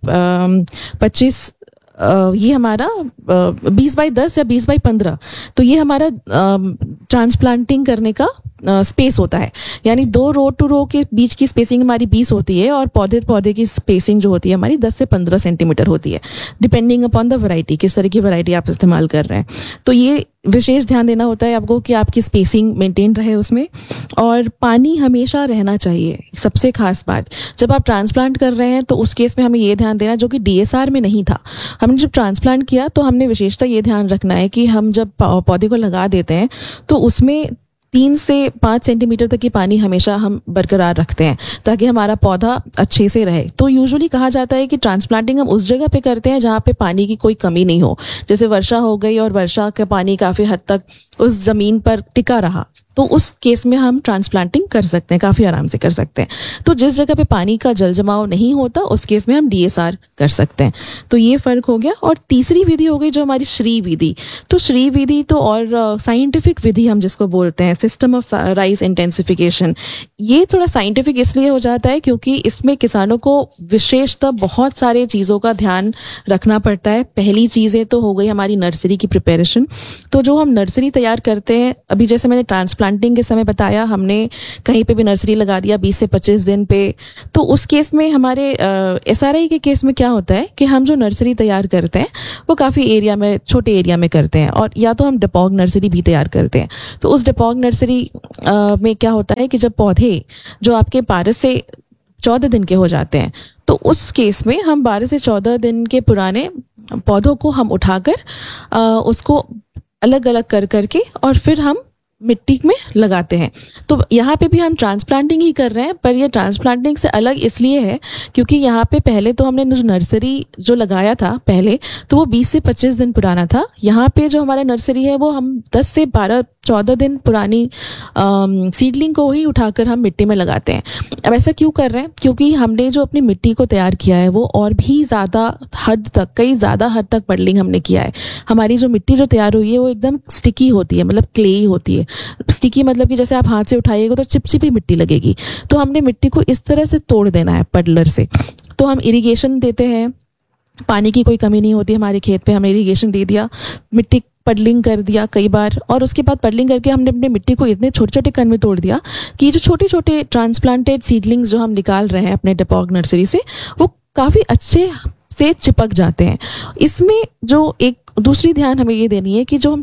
20x25, ये हमारा 20x10 या 20x15, तो ये हमारा ट्रांसप्लांटिंग करने का स्पेस होता है। यानी 2 रो टू रो के बीच की स्पेसिंग हमारी 20 होती है, और पौधे की स्पेसिंग जो होती है हमारी 10 से 15 सेंटीमीटर होती है, डिपेंडिंग अपॉन द वैरायटी, किस तरह की वैरायटी आप इस्तेमाल कर रहे हैं। तो ये विशेष ध्यान देना होता है आपको कि आपकी स्पेसिंग मेंटेन रहे उसमें, और पानी हमेशा रहना चाहिए। सबसे खास बात, जब आप ट्रांसप्लांट कर रहे हैं तो उस केस में हमें ये ध्यान देना, जो कि DSR में नहीं था। हमने जब ट्रांसप्लांट किया तो हमने विशेषता ये ध्यान रखना है कि हम जब पौधे को लगा देते हैं तो उसमें 3 से 5 सेंटीमीटर तक की पानी हमेशा हम बरकरार रखते हैं ताकि हमारा पौधा अच्छे से रहे। तो यूजुअली कहा जाता है कि ट्रांसप्लांटिंग हम उस जगह पे करते हैं जहाँ पे पानी की कोई कमी नहीं हो, जैसे वर्षा हो गई और वर्षा का पानी काफ़ी हद तक उस ज़मीन पर टिका रहा, तो उस केस में हम ट्रांसप्लांटिंग कर सकते हैं, काफ़ी आराम से कर सकते हैं। तो जिस जगह पे पानी का जल जमाव नहीं होता उस केस में हम DSR कर सकते हैं। तो ये फ़र्क हो गया। और तीसरी विधि हो गई जो हमारी श्री विधि। तो श्री विधि तो और साइंटिफिक विधि हम जिसको बोलते हैं, सिस्टम ऑफ राइस इंटेंसिफिकेशन, ये थोड़ा साइंटिफिक इसलिए हो जाता है क्योंकि इसमें किसानों को विशेषतः बहुत सारे चीज़ों का ध्यान रखना पड़ता है। पहली चीज़ें तो हो गई हमारी नर्सरी की प्रिपरेशन। तो जो हम नर्सरी तैयार करते हैं, अभी जैसे मैंने ट्रांसप्लांटिंग के समय बताया, हमने कहीं पे भी नर्सरी लगा दिया 20 से 25 दिन पे, तो उस केस में हमारे SRI के केस में क्या होता है कि हम जो नर्सरी तैयार करते हैं वो काफ़ी एरिया में, छोटे एरिया में करते हैं, और या तो हम डिपॉग नर्सरी भी तैयार करते हैं। तो उस डिपॉग नर्सरी में क्या होता है कि जब पौधे जो आपके 12 से 14 दिन के हो जाते हैं, तो उस केस में हम 12 से 14 दिन के पुराने पौधों को हम उठाकर उसको अलग अलग कर करके और फिर हम मिट्टी में लगाते हैं। तो यहाँ पे भी हम ट्रांसप्लांटिंग ही कर रहे हैं, पर ये ट्रांसप्लांटिंग से अलग इसलिए है क्योंकि यहाँ पे पहले तो हमने जो नर्सरी जो लगाया था पहले, तो वो 20 से 25 दिन पुराना था। यहाँ पे जो हमारा नर्सरी है वो हम 10 से 12-14 दिन पुरानी सीडलिंग को ही उठाकर हम मिट्टी में लगाते हैं। अब ऐसा क्यों कर रहे हैं? क्योंकि हमने जो अपनी मिट्टी को तैयार किया है वो और भी ज़्यादा हद तक, कई ज़्यादा हद तक मॉडलिंग हमने किया है। हमारी जो मिट्टी जो तैयार हुई है वो एकदम स्टिकी होती है, मतलब क्लेई होती है। स्टिकी मतलब कि जैसे आप हाथ से उठाइएगा तो चिपचिपी मिट्टी लगेगी। तो हमने मिट्टी को इस तरह से तोड़ देना है पडलर से। तो हम इरिगेशन देते हैं, पानी की कोई कमी नहीं होती हमारे खेत पे, हमने इरिगेशन दे दिया, मिट्टी पडलिंग कर दिया कई बार, और उसके बाद पडलिंग करके हमने अपने मिट्टी को इतने छोटे छोटे कण में तोड़ दिया कि जो छोटे छोटे ट्रांसप्लांटेड सीडलिंग्स जो हम निकाल रहे हैं अपने डिपॉग नर्सरी से, वो काफ़ी अच्छे से चिपक जाते हैं। इसमें जो एक दूसरी ध्यान हमें ये देनी है कि जो हम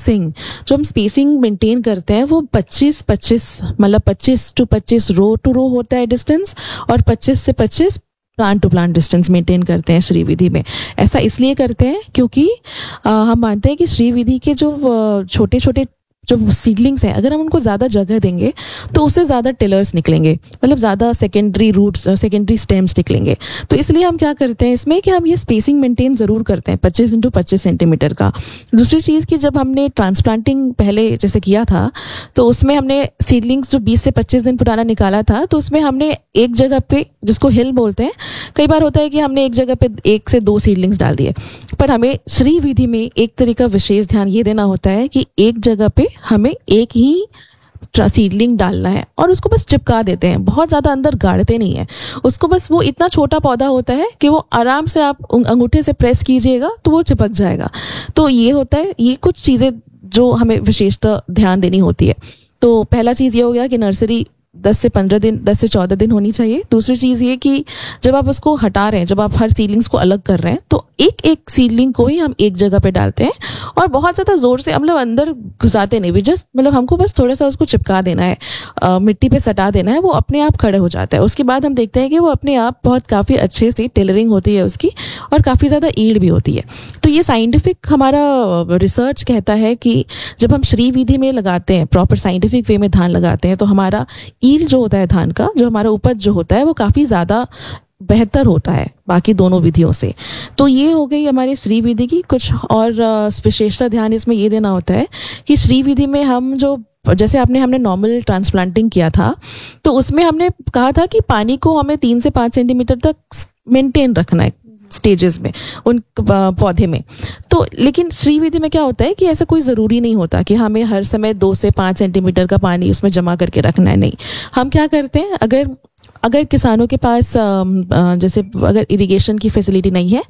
स्पेसिंग मेंटेन करते हैं वो 25-25 मतलब 25 to 25 रो टू रो होता है डिस्टेंस, और 25 से 25 plant to plant distance maintain करते हैं श्री विधि में। ऐसा इसलिए करते हैं क्योंकि हम मानते हैं कि श्री विधि के जो छोटे छोटे जो सीडलिंग्स हैं, अगर हम उनको ज़्यादा जगह देंगे तो उससे ज़्यादा टिलर्स निकलेंगे, मतलब ज़्यादा सेकेंडरी रूट्स, सेकेंडरी स्टेम्स निकलेंगे। तो इसलिए हम क्या करते हैं इसमें कि हम ये स्पेसिंग मेंटेन ज़रूर करते हैं 25 × 25 सेंटीमीटर का। दूसरी चीज़ कि जब हमने ट्रांसप्लांटिंग पहले जैसे किया था तो उसमें हमने सीडलिंग्स जो 20 से 25 दिन पुराना निकाला था, तो उसमें हमने एक जगह पे, जिसको हिल बोलते हैं, कई बार होता है कि हमने एक जगह पे 1 से 2 सीडलिंग्स डाल दिए, पर हमें श्री विधि में एक तरीका विशेष ध्यान ये देना होता है कि एक जगह पे हमें एक ही सीडलिंग डालना है और उसको बस चिपका देते हैं, बहुत ज़्यादा अंदर गाड़ते नहीं है उसको। बस वो इतना छोटा पौधा होता है कि वो आराम से आप अंगूठे से प्रेस कीजिएगा तो वो चिपक जाएगा। तो ये होता है, ये कुछ चीज़ें जो हमें विशेषतः ध्यान देनी होती है। तो पहला चीज़ ये हो गया कि नर्सरी 10 से 15 दिन, 10 से 14 दिन होनी चाहिए। दूसरी चीज़ ये कि जब आप उसको हटा रहे हैं, जब आप हर सीडलिंग्स को अलग कर रहे हैं, तो एक एक सीडलिंग को ही हम एक जगह पे डालते हैं और बहुत ज़्यादा ज़ोर से, मतलब अंदर घुसाते नहीं, जस्ट मतलब हमको बस थोड़ा सा उसको चिपका देना है, मिट्टी पे सटा देना है, वो अपने आप खड़े हो जाता है। उसके बाद हम देखते हैं कि वो अपने आप बहुत काफ़ी अच्छे से टेलरिंग होती है उसकी और काफ़ी ज़्यादा ईल्ड भी होती है। तो ये साइंटिफिक हमारा रिसर्च कहता है कि जब हम श्री विधि में लगाते हैं, प्रॉपर साइंटिफिक वे में धान लगाते हैं, तो हमारा ईल्ड जो होता है धान का, जो हमारा उपज जो होता है, वो काफ़ी ज़्यादा बेहतर होता है बाकी दोनों विधियों से। तो ये हो गई हमारी श्री विधि की कुछ और विशेषता। ध्यान इसमें ये देना होता है कि श्री विधि में हम जो, जैसे हमने नॉर्मल ट्रांसप्लांटिंग किया था, तो उसमें हमने कहा था कि पानी को हमें 3 से 5 सेंटीमीटर तक मेंटेन रखना है स्टेजेस में, उन पौधे में। तो लेकिन श्री विधि में क्या होता है कि ऐसा कोई ज़रूरी नहीं होता कि हमें हर समय 2 से 5 सेंटीमीटर का पानी उसमें जमा करके रखना है। नहीं, हम क्या करते हैं, अगर किसानों के पास जैसे अगर इरिगेशन की फैसिलिटी नहीं है,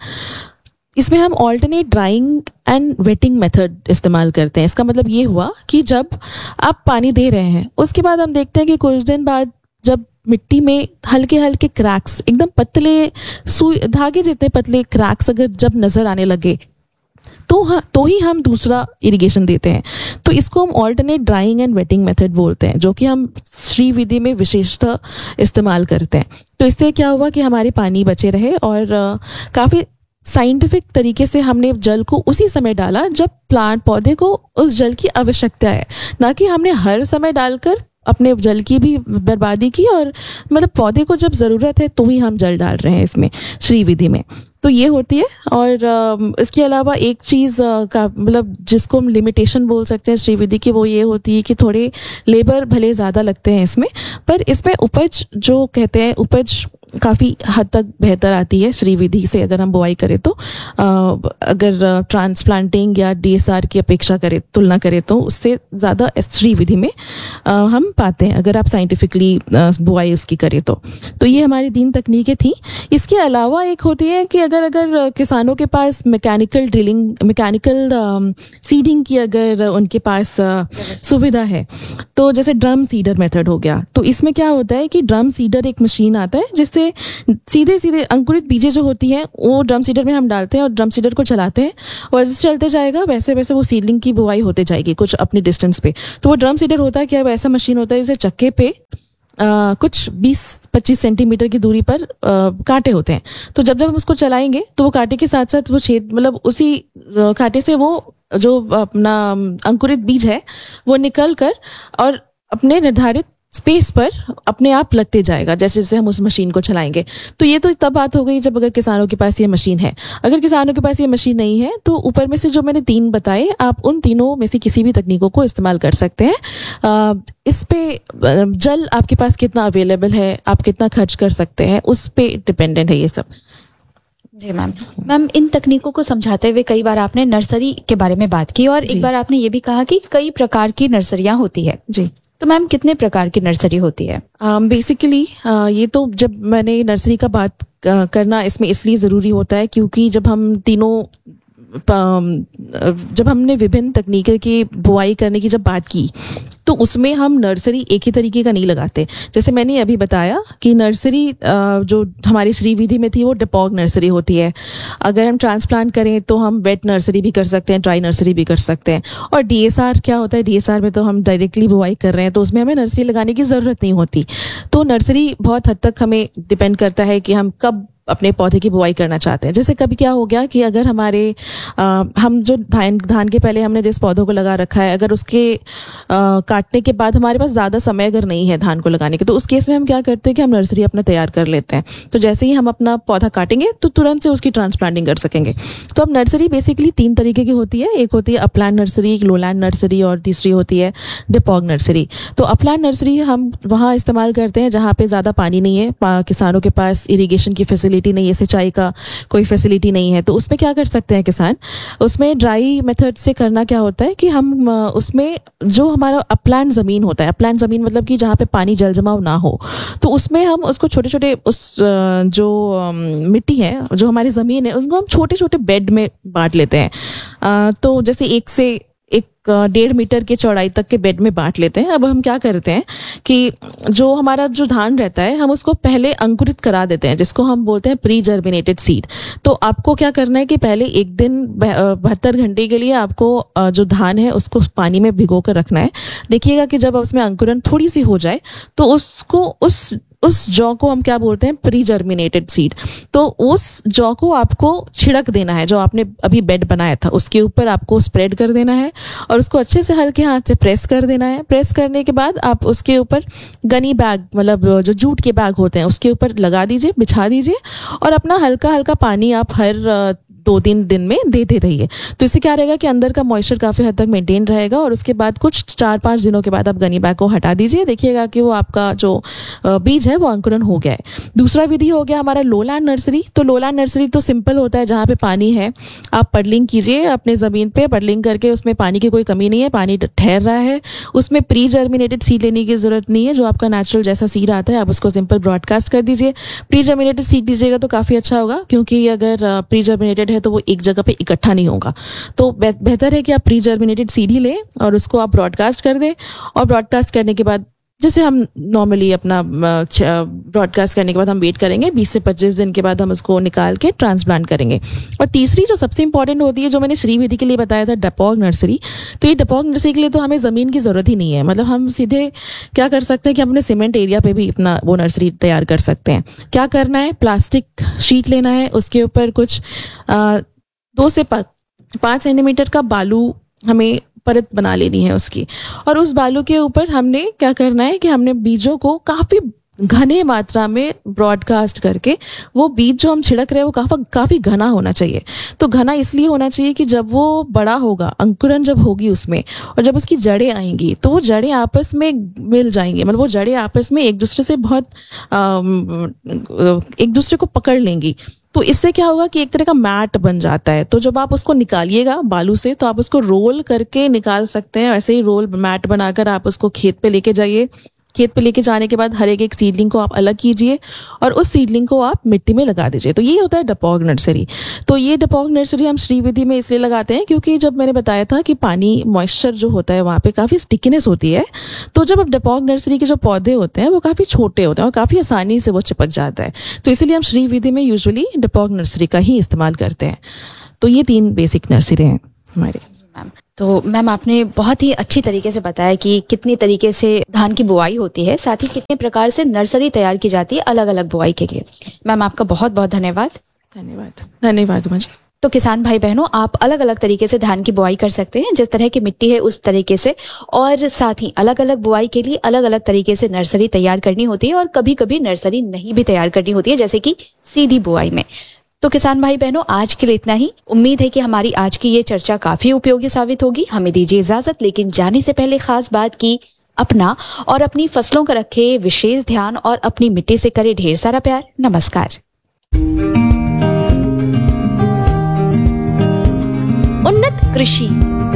इसमें हम alternate drawing and waiting method इस्तेमाल करते हैं। इसका मतलब ये हुआ कि जब आप पानी दे रहे हैं, उसके बाद हम देखते हैं कि कुछ दिन बाद जब मिट्टी में हल्के हल्के क्रैक्स, एकदम पतले सुई धागे जितने पतले क्रैक्स अगर जब नज़र आने लगे, तो ही हम दूसरा इरिगेशन देते हैं। तो इसको हम alternate drawing and waiting method बोलते हैं, जो कि हम श्री विधि में विशेषतः इस्तेमाल करते हैं। तो इससे क्या हुआ कि हमारे पानी बचे रहे और काफ़ी साइंटिफिक तरीके से हमने जल को उसी समय डाला जब प्लांट पौधे को उस जल की आवश्यकता है, ना कि हमने हर समय डालकर अपने जल की भी बर्बादी की। और मतलब पौधे को जब ज़रूरत है तो ही हम जल डाल रहे हैं इसमें श्री विधि में, तो ये होती है। और इसके अलावा एक चीज़ का मतलब जिसको हम लिमिटेशन बोल सकते हैं श्री विधि की, वो ये होती है कि थोड़े लेबर भले ज़्यादा लगते हैं इसमें, पर इसमें उपज जो कहते हैं उपज काफ़ी हद तक बेहतर आती है श्री विधि से अगर हम बुआई करें तो। अगर ट्रांसप्लांटिंग या डीएसआर की अपेक्षा करें, तुलना करें तो उससे ज़्यादा श्री विधि में हम पाते हैं अगर आप साइंटिफिकली बुआई उसकी करें तो ये हमारी 3 तकनीकें थी। इसके अलावा एक होती है कि अगर किसानों के पास मैकेनिकल ड्रिलिंग, मैकेनिकल सीडिंग की अगर उनके पास सुविधा है, तो जैसे ड्रम सीडर मेथड हो गया, तो इसमें क्या होता है कि ड्रम सीडर एक मशीन आता है जिससे सीधे सीधे अंकुरित बीजें जो होती हैं वो ड्रम सीडर में हम डालते हैं और ड्रम सीडर को चलाते हैं, और जैसे चलते जाएगा वैसे वैसे वो सीडलिंग की बुआई होते जाएगी कुछ अपनी डिस्टेंस पे। तो वो ड्रम सीडर होता है क्या, ऐसा मशीन होता है जैसे चक्के पे कुछ 20-25 सेंटीमीटर की दूरी पर कांटे होते हैं। तो जब हम उसको चलाएंगे तो वो कांटे के साथ साथ वो छेद, मतलब उसी कांटे से वो जो अपना अंकुरित बीज है वो निकल कर और अपने निर्धारित स्पेस पर अपने आप लगते जाएगा जैसे जैसे हम उस मशीन को चलाएंगे। तो ये तो तब बात हो गई जब अगर किसानों के पास ये मशीन है। अगर किसानों के पास ये मशीन नहीं है तो ऊपर में से जो मैंने 3 बताए, आप उन तीनों में से किसी भी तकनीकों को इस्तेमाल कर सकते हैं। इस पे जल आपके पास कितना अवेलेबल है, आप कितना खर्च कर सकते हैं, उस पे डिपेंडेंट है ये सब। जी मैम, इन तकनीकों को समझाते हुए कई बार आपने नर्सरी के बारे में बात की और एक बार आपने ये भी कहा कि कई प्रकार की नर्सरियां होती है। जी, तो मैम कितने प्रकार की नर्सरी होती है? बेसिकली ये तो जब मैंने नर्सरी का बात करना इसमें इसलिए ज़रूरी होता है क्योंकि जब हमने विभिन्न तकनीकों की बुआई करने की जब बात की तो उसमें हम नर्सरी एक ही तरीके का नहीं लगाते। जैसे मैंने अभी बताया कि नर्सरी जो हमारी श्री विधि में थी वो डिपॉग नर्सरी होती है। अगर हम ट्रांसप्लांट करें तो हम वेट नर्सरी भी कर सकते हैं, ड्राई नर्सरी भी कर सकते हैं। और डीएसआर क्या होता है, डीएसआर में तो हम डायरेक्टली बुआई कर रहे हैं तो उसमें हमें नर्सरी लगाने की ज़रूरत नहीं होती। तो नर्सरी बहुत हद तक हमें डिपेंड करता है कि हम कब अपने पौधे की बुआई करना चाहते हैं। जैसे कभी क्या हो गया कि अगर हमारे हम जो धान के पहले हमने जिस पौधों को लगा रखा है, अगर उसके काटने के बाद हमारे पास ज़्यादा समय अगर नहीं है धान को लगाने के, तो उस केस में हम क्या करते हैं कि हम नर्सरी अपना तैयार कर लेते हैं। तो जैसे ही हम अपना पौधा काटेंगे तो तुरंत से उसकी ट्रांसप्लांटिंग कर सकेंगे। तो अब नर्सरी बेसिकली 3 तरीके की होती है। एक होती है अपलैंड नर्सरी, लोलैंड नर्सरी और तीसरी होती है डिपॉग नर्सरी। तो अपलैंड नर्सरी हम वहाँ इस्तेमाल करते हैं जहाँ पे ज़्यादा पानी नहीं है, किसानों के पास इरीगेशन की फैसिलिटी नहीं है, सिंचाई का कोई फैसिलिटी नहीं है। तो उसमें क्या कर सकते हैं किसान, उसमें ड्राई मेथड से करना क्या होता है कि हम उसमें जो हमारा अपलैंड ज़मीन होता है, अपलैंड ज़मीन मतलब कि जहाँ पे पानी जल जमाव ना हो, तो उसमें हम उसको छोटे छोटे उस जो मिट्टी है, जो हमारी ज़मीन है, उनको हम छोटे छोटे बेड में बांट लेते हैं। तो जैसे 1 से 1.5 मीटर के चौड़ाई तक के बेड में बांट लेते हैं। अब हम क्या करते हैं कि जो हमारा जो धान रहता है हम उसको पहले अंकुरित करा देते हैं, जिसको हम बोलते हैं प्री जर्मिनेटेड सीड। तो आपको क्या करना है कि पहले 1 दिन 72 घंटे के लिए आपको जो धान है उसको पानी में भिगो कर रखना है। देखिएगा कि जब उसमें अंकुरन थोड़ी सी हो जाए तो उसको उस जौ को हम क्या बोलते हैं, प्री जर्मिनेटेड सीड। तो उस जौ को आपको छिड़क देना है, जो आपने अभी बेड बनाया था उसके ऊपर आपको स्प्रेड कर देना है और उसको अच्छे से हल्के हाथ से प्रेस कर देना है। प्रेस करने के बाद आप उसके ऊपर गनी बैग, मतलब जो जूट के बैग होते हैं, उसके ऊपर लगा दीजिए, बिछा दीजिए और अपना हल्का हल्का पानी आप हर 2-3 दिन में देते रहिए। तो इससे क्या रहेगा कि अंदर का मॉइस्चर काफ़ी हद तक मेंटेन रहेगा और उसके बाद कुछ 4-5 दिनों के बाद आप गनी बैग को हटा दीजिए। देखिएगा कि वो आपका जो बीज है वो अंकुरन हो गया है। दूसरा विधि हो गया हमारा लोलैंड नर्सरी। तो लोलैंड नर्सरी तो सिंपल होता है, जहाँ पे पानी है आप पडलिंग कीजिए अपने ज़मीन पे, पडलिंग करके उसमें पानी की कोई कमी नहीं है, पानी ठहर रहा है, उसमें प्री जर्मिनेटेड सीड लेने की ज़रूरत नहीं है। जो आपका नेचुरल जैसा सीड आता है आप उसको सिंपल ब्रॉडकास्ट कर दीजिए। प्री जर्मिनेटेड सीड दीजिएगा तो काफ़ी अच्छा होगा, क्योंकि अगर प्री जर्मिनेटेड है तो वो एक जगह पे इकट्ठा नहीं होगा। तो बेहतर है कि आप प्री जर्मिनेटेड सीड ही लें और उसको आप ब्रॉडकास्ट कर दें। और ब्रॉडकास्ट करने के बाद जैसे हम नॉर्मली अपना ब्रॉडकास्ट करने के बाद हम वेट करेंगे 20 से 25 दिन के बाद हम उसको निकाल के ट्रांसप्लांट करेंगे। और तीसरी जो सबसे इंपॉर्टेंट होती है, जो मैंने श्रीविधि के लिए बताया था, डेपोग नर्सरी। तो ये डेपोग नर्सरी के लिए तो हमें ज़मीन की ज़रूरत ही नहीं है। मतलब हम सीधे क्या कर सकते हैं कि हम अपने सीमेंट एरिया पे भी अपना वो नर्सरी तैयार कर सकते हैं। क्या करना है, प्लास्टिक शीट लेना है, उसके ऊपर कुछ 2 से 5 सेंटीमीटर का बालू हमें परत बना लेनी है उसकी, और उस बालू के ऊपर हमने क्या करना है कि हमने बीजों को काफ़ी घने मात्रा में ब्रॉडकास्ट करके, वो बीज जो हम छिड़क रहे हैं वो काफ़ी घना होना चाहिए। तो घना इसलिए होना चाहिए कि जब वो बड़ा होगा, अंकुरन जब होगी उसमें, और जब उसकी जड़ें आएंगी तो वो जड़ें आपस में मिल जाएंगी। मतलब वो जड़ें आपस में एक दूसरे से बहुत एक दूसरे को पकड़ लेंगी। तो इससे क्या होगा कि एक तरह का मैट बन जाता है। तो जब आप उसको निकालिएगा बालू से, तो आप उसको रोल करके निकाल सकते हैं। ऐसे ही रोल मैट बनाकर आप उसको खेत पे लेके जाइए। खेत पे लेके जाने के बाद हर एक सीडलिंग को आप अलग कीजिए और उस सीडलिंग को आप मिट्टी में लगा दीजिए। तो ये होता है डेपोग नर्सरी। तो ये डेपोग नर्सरी हम श्रीविधि में इसलिए लगाते हैं क्योंकि जब मैंने बताया था कि पानी मॉइस्चर जो होता है वहाँ पे काफ़ी स्टिकीनेस होती है। तो जब अब डेपोग नर्सरी के जो पौधे होते हैं वो काफ़ी छोटे होते हैं और काफ़ी आसानी से वो चिपक जाता है। तो इसीलिए हम श्रीविधि में यूजुअली डेपोग नर्सरी का ही इस्तेमाल करते हैं। तो ये 3 बेसिक नर्सरी हैं हमारे। मैम, तो मैम आपने बहुत ही अच्छी तरीके से बताया कि कितनी तरीके से धान की बुआई होती है, साथ ही कितने प्रकार से नर्सरी तैयार की जाती है अलग अलग बुआई के लिए। मैम आपका बहुत बहुत धन्यवाद। धन्यवाद मुझे। तो किसान भाई बहनों, आप अलग अलग तरीके से धान की बुआई कर सकते हैं, जिस तरह की मिट्टी है उस तरीके से, और साथ ही अलग अलग बुआई के लिए अलग अलग तरीके से नर्सरी तैयार करनी होती है, और कभी कभी नर्सरी नहीं भी तैयार करनी होती है, जैसे कि सीधी बुआई में। तो किसान भाई बहनों, आज के लिए इतना ही। उम्मीद है कि हमारी आज की ये चर्चा काफी उपयोगी साबित होगी। हमें दीजिए इजाजत, लेकिन जाने से पहले खास बात की अपना और अपनी फसलों का रखे विशेष ध्यान और अपनी मिट्टी से करे ढेर सारा प्यार। नमस्कार। उन्नत कृषि।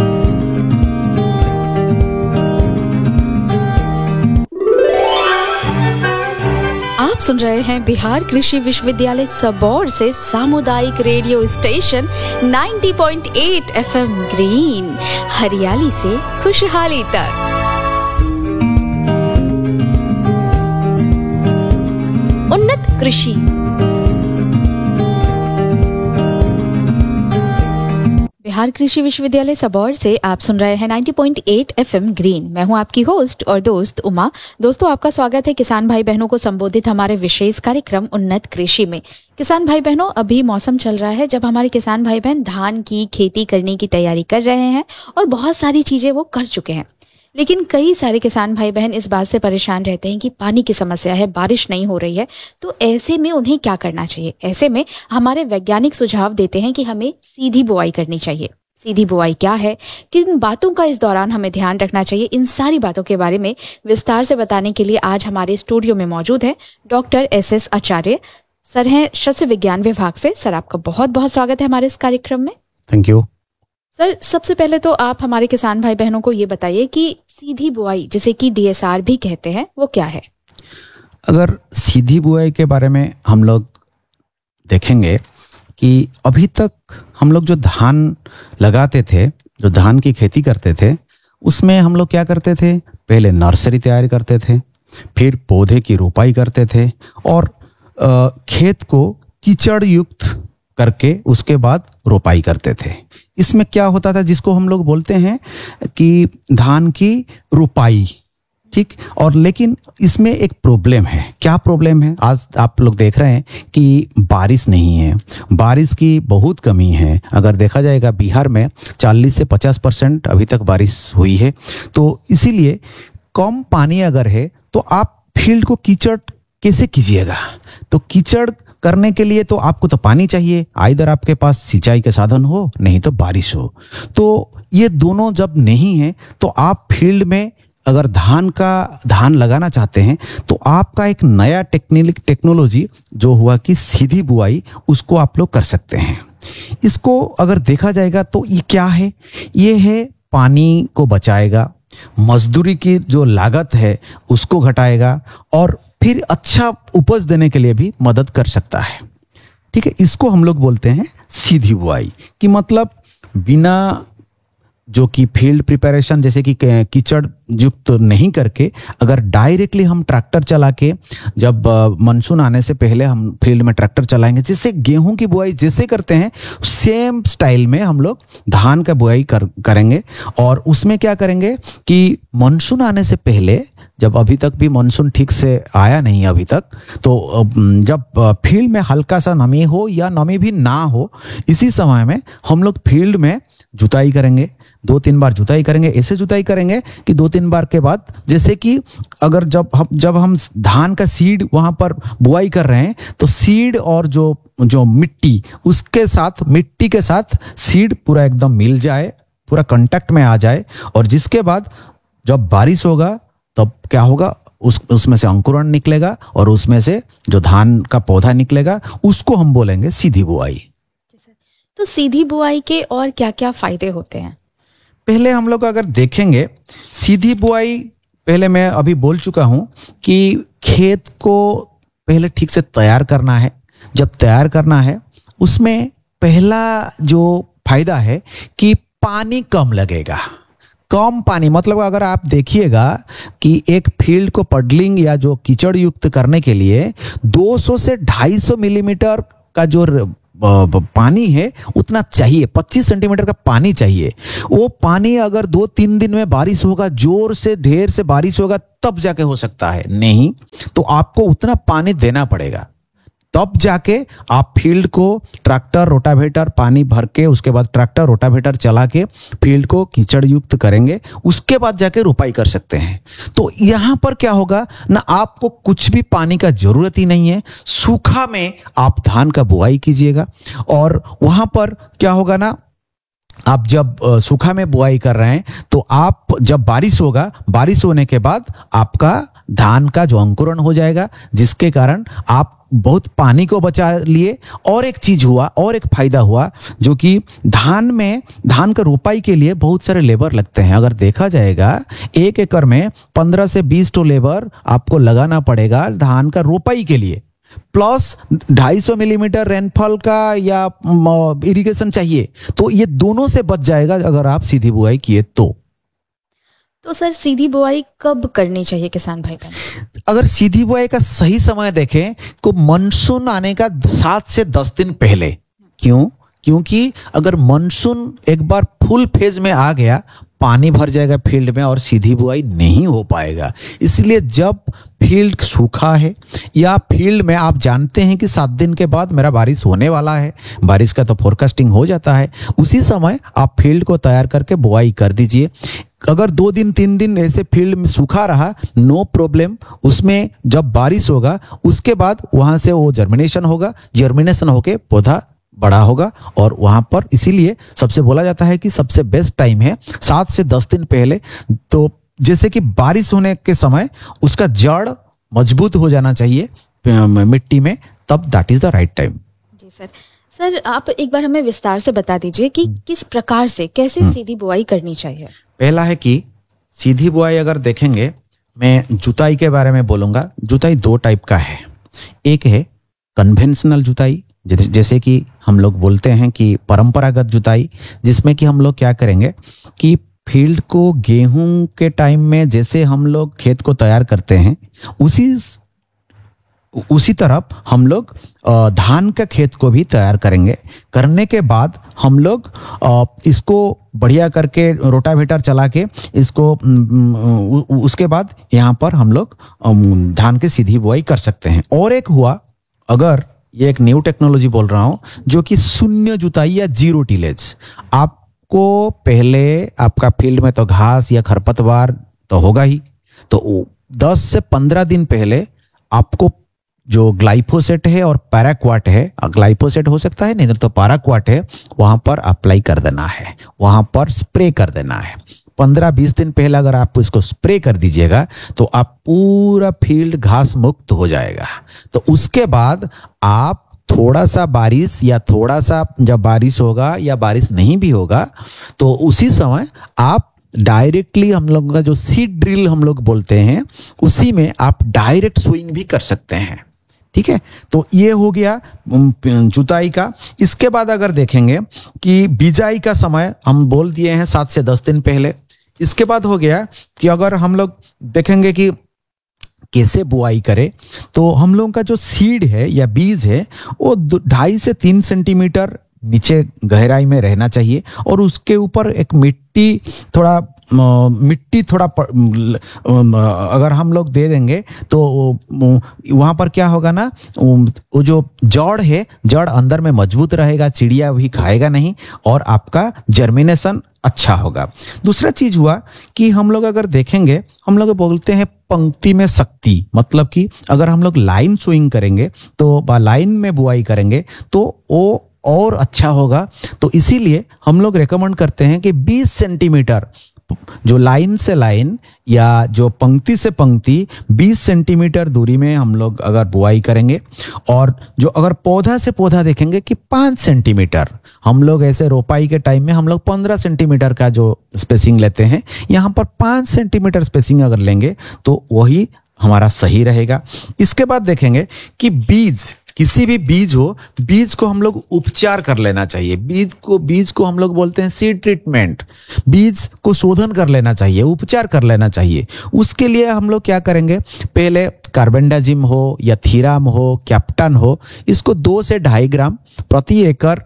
आप सुन रहे हैं बिहार कृषि विश्वविद्यालय सबौर से सामुदायिक रेडियो स्टेशन 90.8 FM ग्रीन, हरियाली से खुशहाली तक। उन्नत कृषि। बिहार कृषि विश्वविद्यालय सबौर से आप सुन रहे हैं 90.8 FM ग्रीन। मैं हूं आपकी होस्ट और दोस्त उमा। दोस्तों, आपका स्वागत है किसान भाई बहनों को संबोधित हमारे विशेष कार्यक्रम उन्नत कृषि में। किसान भाई बहनों, अभी मौसम चल रहा है जब हमारे किसान भाई बहन धान की खेती करने की तैयारी कर रहे हैं और बहुत सारी चीजें वो कर चुके हैं, लेकिन कई सारे किसान भाई बहन इस बात से परेशान रहते हैं कि पानी की समस्या है, बारिश नहीं हो रही है। तो ऐसे में उन्हें क्या करना चाहिए? ऐसे में हमारे वैज्ञानिक सुझाव देते हैं कि हमें सीधी बुआई करनी चाहिए। सीधी बुआई क्या है, किन बातों का इस दौरान हमें ध्यान रखना चाहिए, इन सारी बातों के बारे में विस्तार से बताने के लिए आज हमारे स्टूडियो में मौजूद है डॉक्टर SS आचार्य। सर हैं शस्य विज्ञान विभाग से। सर, आपका बहुत बहुत स्वागत है हमारे इस कार्यक्रम में। Thank you. सर, सबसे पहले तो आप हमारे किसान भाई बहनों को ये बताइए कि सीधी बुआई, जिसे कि DSR भी कहते हैं, वो क्या है? अगर सीधी बुआई के बारे में हम लोग देखेंगे कि अभी तक हम लोग जो धान लगाते थे, जो धान की खेती करते थे, उसमें हम लोग क्या करते थे? पहले नर्सरी तैयार करते थे, फिर पौधे की रोपाई करते थे और खेत को कीचड़ युक्त करके उसके बाद रोपाई करते थे। इसमें क्या होता था, जिसको हम लोग बोलते हैं कि धान की रोपाई, ठीक। और लेकिन इसमें एक प्रॉब्लम है। क्या प्रॉब्लम है? आज आप लोग देख रहे हैं कि बारिश नहीं है, बारिश की बहुत कमी है। अगर देखा जाएगा बिहार में 40 से 50% अभी तक बारिश हुई है। तो इसीलिए कम पानी अगर है तो आप फील्ड को कीचड़ कैसे कीजिएगा? तो कीचड़ करने के लिए तो आपको तो पानी चाहिए, आइदर आपके पास सिंचाई के साधन हो, नहीं तो बारिश हो। तो ये दोनों जब नहीं है तो आप फील्ड में अगर धान लगाना चाहते हैं तो आपका एक नया टेक्नोलॉजी जो हुआ कि सीधी बुआई, उसको आप लोग कर सकते हैं। इसको अगर देखा जाएगा तो ये क्या है? ये है पानी को बचाएगा, मजदूरी की जो लागत है उसको घटाएगा और फिर अच्छा उपज देने के लिए भी मदद कर सकता है। ठीक है, इसको हम लोग बोलते हैं सीधी बुआई। कि मतलब बिना जो कि फील्ड प्रिपरेशन जैसे कि कीचड़ युक्त नहीं करके अगर डायरेक्टली हम ट्रैक्टर चला के जब मानसून आने से पहले हम फील्ड में ट्रैक्टर चलाएंगे, जिससे गेहूं की बुआई जैसे करते हैं सेम स्टाइल में हम लोग धान का बुआई करेंगे। और उसमें क्या करेंगे कि मानसून आने से पहले, जब अभी तक भी मानसून ठीक से आया नहीं अभी तक, तो जब फील्ड में हल्का सा नमी हो या नमी भी ना हो, इसी समय में हम लोग फील्ड में जुताई करेंगे। 2-3 बार जुताई करेंगे। ऐसे जुताई करेंगे कि 2-3 बार के बाद, जैसे कि अगर जब हम धान का सीड वहां पर बुआई कर रहे हैं तो सीड और जो मिट्टी, उसके साथ मिट्टी के साथ सीड पूरा एकदम मिल जाए, पूरा कांटेक्ट में आ जाए। और जिसके बाद जब बारिश होगा तब क्या होगा, उसमें से अंकुरण निकलेगा और उसमें से जो धान का पौधा निकलेगा उसको हम बोलेंगे सीधी बुआई। तो सीधी बुआई के और क्या क्या फायदे होते हैं? पहले हम लोग अगर देखेंगे सीधी बुआई, पहले मैं अभी बोल चुका हूं कि खेत को पहले ठीक से तैयार करना है। जब तैयार करना है उसमें पहला जो फायदा है कि पानी कम लगेगा। कम पानी मतलब अगर आप देखिएगा कि एक फील्ड को पडलिंग या जो कीचड़ युक्त करने के लिए 200 से 250 मिलीमीटर का जो पानी है उतना चाहिए, 25 सेंटीमीटर का पानी चाहिए। वो पानी अगर 2-3 दिन में बारिश होगा, जोर से ढेर से बारिश होगा तब जाके हो सकता है, नहीं तो आपको उतना पानी देना पड़ेगा। तब जाके आप फील्ड को ट्रैक्टर रोटावेटर पानी भर के, उसके बाद ट्रैक्टर रोटावेटर चला के फील्ड को कीचड़ युक्त करेंगे, उसके बाद जाके रुपाई कर सकते हैं। तो यहां पर क्या होगा ना, आपको कुछ भी पानी का जरूरत ही नहीं है। सूखा में आप धान का बुआई कीजिएगा और वहां पर क्या होगा ना, आप जब सूखा में बुआई कर रहे हैं तो आप जब बारिश होगा, बारिश होने के बाद आपका धान का जो अंकुरण हो जाएगा, जिसके कारण आप बहुत पानी को बचा लिए। और एक चीज हुआ, और एक फायदा हुआ, जो कि धान का रोपाई के लिए बहुत सारे लेबर लगते हैं। अगर देखा जाएगा 1 एकड़ में 15 से 20 तो लेबर आपको लगाना पड़ेगा धान का रोपाई के लिए, प्लस 250 मिलीमीटर रेनफॉल का या इरिगेशन चाहिए। तो ये दोनों से बच जाएगा अगर आप सीधी बुआई किए तो सर सीधी बुआई कब करनी चाहिए किसान भाई बहन? अगर सीधी बुआई का सही समय देखें तो मानसून आने का 7 से 10 दिन पहले। क्योंकि अगर मानसून एक बार फुल फेज में आ गया, पानी भर जाएगा फील्ड में और सीधी बुआई नहीं हो पाएगा। इसलिए जब फील्ड सूखा है या फील्ड में आप जानते हैं कि 7 दिन के बाद मेरा बारिश होने वाला है, बारिश का तो फोरकास्टिंग हो जाता है, उसी समय आप फील्ड को तैयार करके बुआई कर दीजिए। अगर 2 दिन 3 दिन ऐसे फील्ड में सूखा रहा, नो प्रॉब्लम, उसमें जब बारिश होगा उसके बाद वहां से वो जर्मिनेशन होगा, जर्मिनेशन होके पौधा बड़ा होगा। और वहां पर इसीलिए सबसे बोला जाता है कि सबसे बेस्ट टाइम है 7 से 10 दिन पहले। तो जैसे कि बारिश होने के समय उसका जड़ मजबूत हो जाना चाहिए मिट्टी में, तब that is the right time. Ji sir आप एक बार हमें विस्तार से बता दीजिए कि किस प्रकार से, कैसे सीधी बुआई करनी चाहिए? पहला है कि सीधी बुआई अगर देखेंगे, मैं जुताई के बारे में बोलूंगा। जुताई 2 टाइप का है। एक है कन्वेंशनल जुताई, जैसे कि हम लोग बोलते हैं कि परंपरागत जुताई, जिसमें कि हम लोग क्या करेंगे कि फील्ड को गेहूं के टाइम में जैसे हम लोग खेत को तैयार करते हैं, उसी तरफ हम लोग धान का खेत को भी तैयार करेंगे। करने के बाद हम लोग इसको बढ़िया करके रोटावेटर चला के इसको उसके बाद यहाँ पर हम लोग धान की सीधी बुआई कर सकते हैं। और एक हुआ, अगर ये एक न्यू टेक्नोलॉजी बोल रहा हूं, जो कि शून्य जुताई या जीरो टिलेज। आपको पहले आपका फील्ड में तो घास या खरपतवार तो होगा ही, तो 10 से 15 दिन पहले आपको जो ग्लाइफोसेट है और पैराक्वाट है, ग्लाइफोसेट हो सकता है, नहीं तो पैराक्वाट है, वहां पर अप्लाई कर देना है, वहां पर स्प्रे कर देना है। 15-20 दिन पहले अगर आप इसको स्प्रे कर दीजिएगा तो आप पूरा फील्ड घास मुक्त हो जाएगा। तो उसके बाद आप थोड़ा सा बारिश या थोड़ा सा जब बारिश होगा या बारिश नहीं भी होगा, तो उसी समय आप डायरेक्टली, हम लोगों का जो सीड ड्रिल हम लोग बोलते हैं, उसी में आप डायरेक्ट सोइंग भी कर सकते हैं। ठीक है, तो ये हो गया जुताई का। इसके बाद अगर देखेंगे कि बिजाई का समय हम बोल दिए हैं 7 से 10 दिन पहले। इसके बाद हो गया कि अगर हम लोग देखेंगे कि कैसे बुआई करें, तो हम लोगों का जो सीड है या बीज है वो 2.5 से 3 सेंटीमीटर नीचे गहराई में रहना चाहिए, और उसके ऊपर एक मिट्टी थोड़ा अगर हम लोग दे देंगे तो वहाँ पर क्या होगा ना, वो जो जड़ है, जड़ अंदर में मजबूत रहेगा, चिड़िया भी खाएगा नहीं, और आपका जर्मिनेशन अच्छा होगा। दूसरा चीज हुआ कि हम लोग अगर देखेंगे, हम लोग बोलते हैं पंक्ति में शक्ति, मतलब कि अगर हम लोग लाइन सोइंग करेंगे तो लाइन में बुआई करेंगे तो वो और अच्छा होगा। तो इसीलिए हम लोग रेकमेंड करते हैं कि 20 सेंटीमीटर जो लाइन से लाइन या जो पंक्ति से पंक्ति 20 सेंटीमीटर दूरी में हम लोग अगर बुआई करेंगे, और जो अगर पौधा से पौधा देखेंगे कि 5 सेंटीमीटर, हम लोग ऐसे रोपाई के टाइम में हम लोग 15 सेंटीमीटर का जो स्पेसिंग लेते हैं, यहाँ पर 5 सेंटीमीटर स्पेसिंग अगर लेंगे तो वही हमारा सही रहेगा। इसके बाद देखेंगे कि बीज, किसी भी बीज हो, बीज को हम लोग उपचार कर लेना चाहिए। बीज को हम लोग बोलते हैं सीड ट्रीटमेंट। बीज को शोधन कर लेना चाहिए, उपचार कर लेना चाहिए। उसके लिए हम लोग क्या करेंगे, पहले कार्बेंडाजिम हो या थीराम हो, कैप्टन हो, इसको 2 से 2.5 ग्राम प्रति एकड़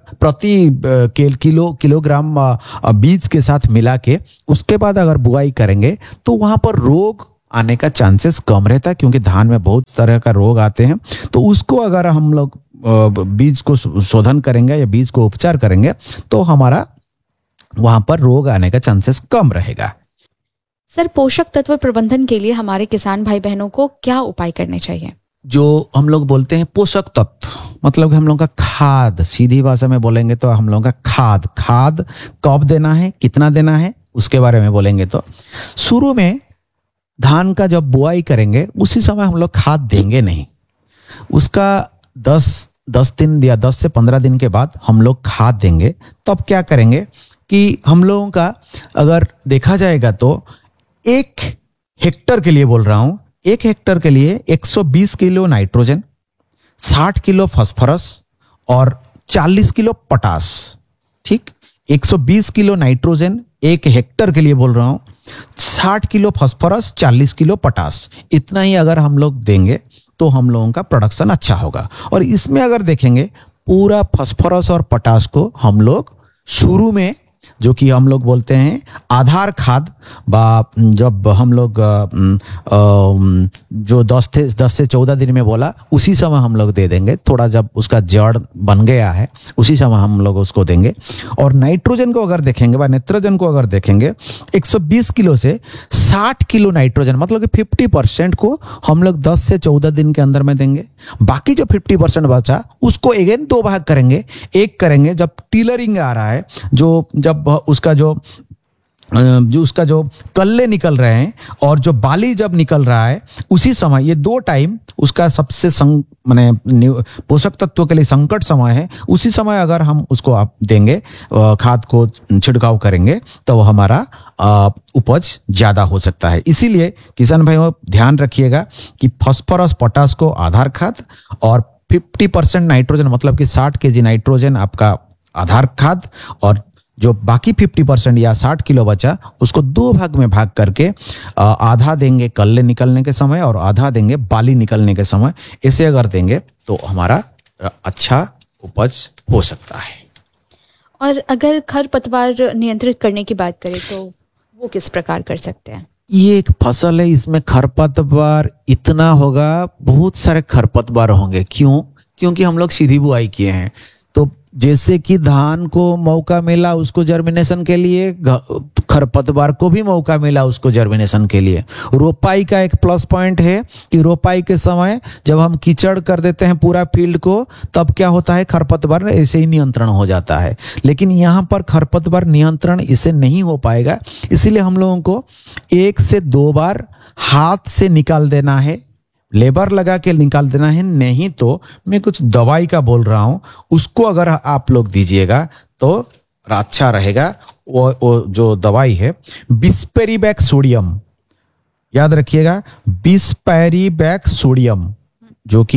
प्रति किलोग्राम बीज के साथ मिला के उसके बाद अगर बुआई करेंगे तो वहां पर रोग आने का चांसेस कम रहता है, क्योंकि धान में बहुत तरह का रोग आते हैं। तो उसको अगर हम लोग बीज को शोधन करेंगे या बीज को उपचार करेंगे तो हमारा वहां पर रोग आने का चांसेस कम रहेगा। सर, पोषक तत्व प्रबंधन के लिए हमारे किसान भाई बहनों को क्या उपाय करने चाहिए? जो हम लोग बोलते हैं पोषक तत्व, मतलब कि हम लोग का खाद, सीधी भाषा में बोलेंगे तो हम लोग का खाद कब देना है, कितना देना है, उसके बारे में बोलेंगे। तो शुरू में धान का जब बुआई करेंगे उसी समय हम लोग खाद देंगे नहीं, उसका 10 दिन या 10 से 15 दिन के बाद हम लोग खाद देंगे। तब क्या करेंगे कि हम लोगों का अगर देखा जाएगा तो 1 हेक्टर के लिए बोल रहा हूं, 1 हेक्टर के लिए 120 किलो नाइट्रोजन, 60 किलो फास्फोरस और 40 किलो पोटास। ठीक, 120 किलो नाइट्रोजन 1 हेक्टर के लिए बोल रहा हूं, 60 किलो फास्फोरस, 40 किलो पोटास, इतना ही अगर हम लोग देंगे तो हम लोगों का प्रोडक्शन अच्छा होगा। और इसमें अगर देखेंगे पूरा फास्फोरस और पोटास को हम लोग शुरू में, जो कि हम लोग बोलते हैं आधार खाद, जब हम लोग जो 10 से 14 दिन में बोला उसी समय हम लोग दे देंगे। थोड़ा जब उसका जड़ बन गया है उसी समय हम लोग उसको देंगे। और नाइट्रोजन को अगर देखेंगे व नेत्रोजन को अगर देखेंगे 120 किलो से 60 किलो नाइट्रोजन, मतलब कि 50% को हम लोग 10 से 14 दिन के अंदर में देंगे। बाकी जो 50% बचा उसको अगेन 2 भाग करेंगे। एक करेंगे जब टिलरिंग आ रहा है, जब उसका जो कल्ले निकल रहे हैं और जो बाली जब निकल रहा है, उसी समय ये 2 टाइम उसका सबसे पोषक तत्व के लिए संकट समय है। उसी समय अगर हम उसको आप देंगे, खाद को छिड़काव करेंगे तो हमारा उपज ज्यादा हो सकता है। इसीलिए किसान भाइयों ध्यान रखिएगा कि फास्फोरस पोटास को आधार खाद और 50% नाइट्रोजन, मतलब कि 60 kg नाइट्रोजन आपका आधार खाद, और जो बाकी 50% या 60 किलो बचा उसको 2 भाग में भाग करके आधा देंगे कल्ले निकलने के समय और आधा देंगे बाली निकलने के समय। ऐसे अगर देंगे तो हमारा अच्छा उपज हो सकता है। और अगर खरपतवार नियंत्रित करने की बात करें तो वो किस प्रकार कर सकते हैं? ये एक फसल है, इसमें खरपतवार इतना होगा, बहुत सारे खरपतवार होंगे। क्योंकि हम लोग सीधी बुआई किए हैं। तो जैसे कि धान को मौका मिला उसको जर्मिनेशन के लिए, खरपतवार को भी मौका मिला उसको जर्मिनेशन के लिए। रोपाई का एक प्लस पॉइंट है कि रोपाई के समय जब हम कीचड़ कर देते हैं पूरा फील्ड को, तब क्या होता है, खरपतवार ऐसे ही नियंत्रण हो जाता है। लेकिन यहाँ पर खरपतवार नियंत्रण इसे नहीं हो पाएगा, इसीलिए हम लोगों को 1 से 2 बार हाथ से निकाल देना है, लेबर लगा के निकाल देना है। नहीं तो मैं कुछ दवाई का बोल रहा हूं, उसको अगर आप लोग दीजिएगा तो अच्छा रहेगा। वो जो दवाई है बिस्पेरिबैक सोडियम, याद रखिएगा, बिस्पेरिबैक सोडियम, जो कि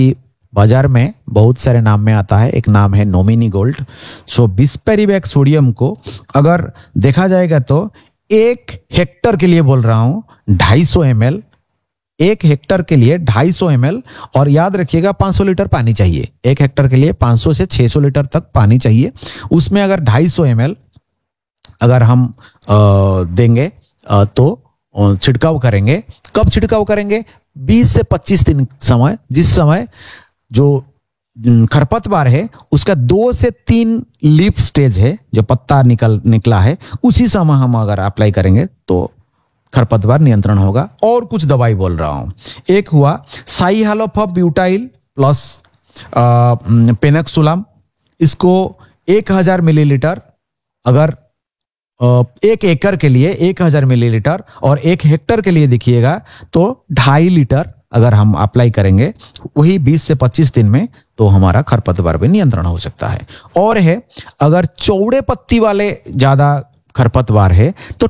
बाजार में बहुत सारे नाम में आता है, एक नाम है नोमिनी गोल्ड। सो बिस्पेरिवेक सोडियम को अगर देखा जाएगा तो 1 हेक्टर के लिए बोल रहा हूं 250 ml, 1 हेक्टर के लिए 250 ml, और याद रखिएगा 500 लीटर पानी चाहिए। 1 हेक्टर के लिए 500 से 600 लीटर तक पानी चाहिए। उसमें अगर 250 ml अगर हम देंगे तो छिड़काव करेंगे। कब छिड़काव करेंगे? 20 से 25 दिन समय, जिस समय जो खरपतवार है उसका 2 से 3 लीफ स्टेज है, जो पत्ता निकला है, उसी समय हम अगर अप्लाई करेंगे तो खरपतवार नियंत्रण होगा। और कुछ दवाई बोल रहा हूं, एक हुआ साइहालोफॉप ब्यूटाइल प्लस पेनक्सुलाम। इसको 1000 मिलीलीटर अगर 1 एकड़ के लिए 1000 मिलीलीटर और 1 हेक्टर के लिए देखिएगा तो 2.5 लीटर अगर हम अप्लाई करेंगे वही 20 से 25 दिन में, तो हमारा खरपतवार पे नियंत्रण हो सकता है। और है अगर चौड़े पत्ती वाले ज्यादा खरपतवार है तो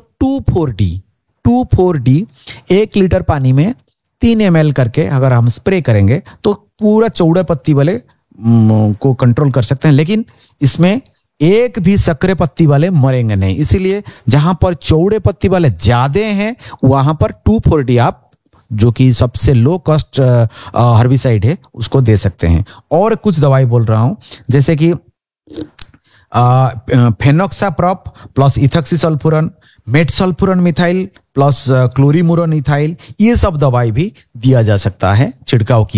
2,4-D 1 लीटर पानी में 3 ml करके अगर हम स्प्रे करेंगे तो पूरा चौड़े पत्ती वाले को कंट्रोल कर सकते हैं। लेकिन इसमें एक भी सक्रिय पत्ती वाले मरेंगे नहीं, इसीलिए जहां पर चौड़े पत्ती वाले ज्यादा हैं वहां पर 2,4-D आप, जो कि सबसे लो कॉस्ट हर्बिसाइड है, उसको दे सकते हैं। और कुछ दवाई बोल रहा हूं जैसे कि फेनोक्साप्रॉप प्लस इथक्सीसल्फुरन, मेटसल्फुरन मिथाइल प्लस क्लोरीमुरन इथाइल, ये सब दवाई भी दिया जा सकता है, छिड़काव की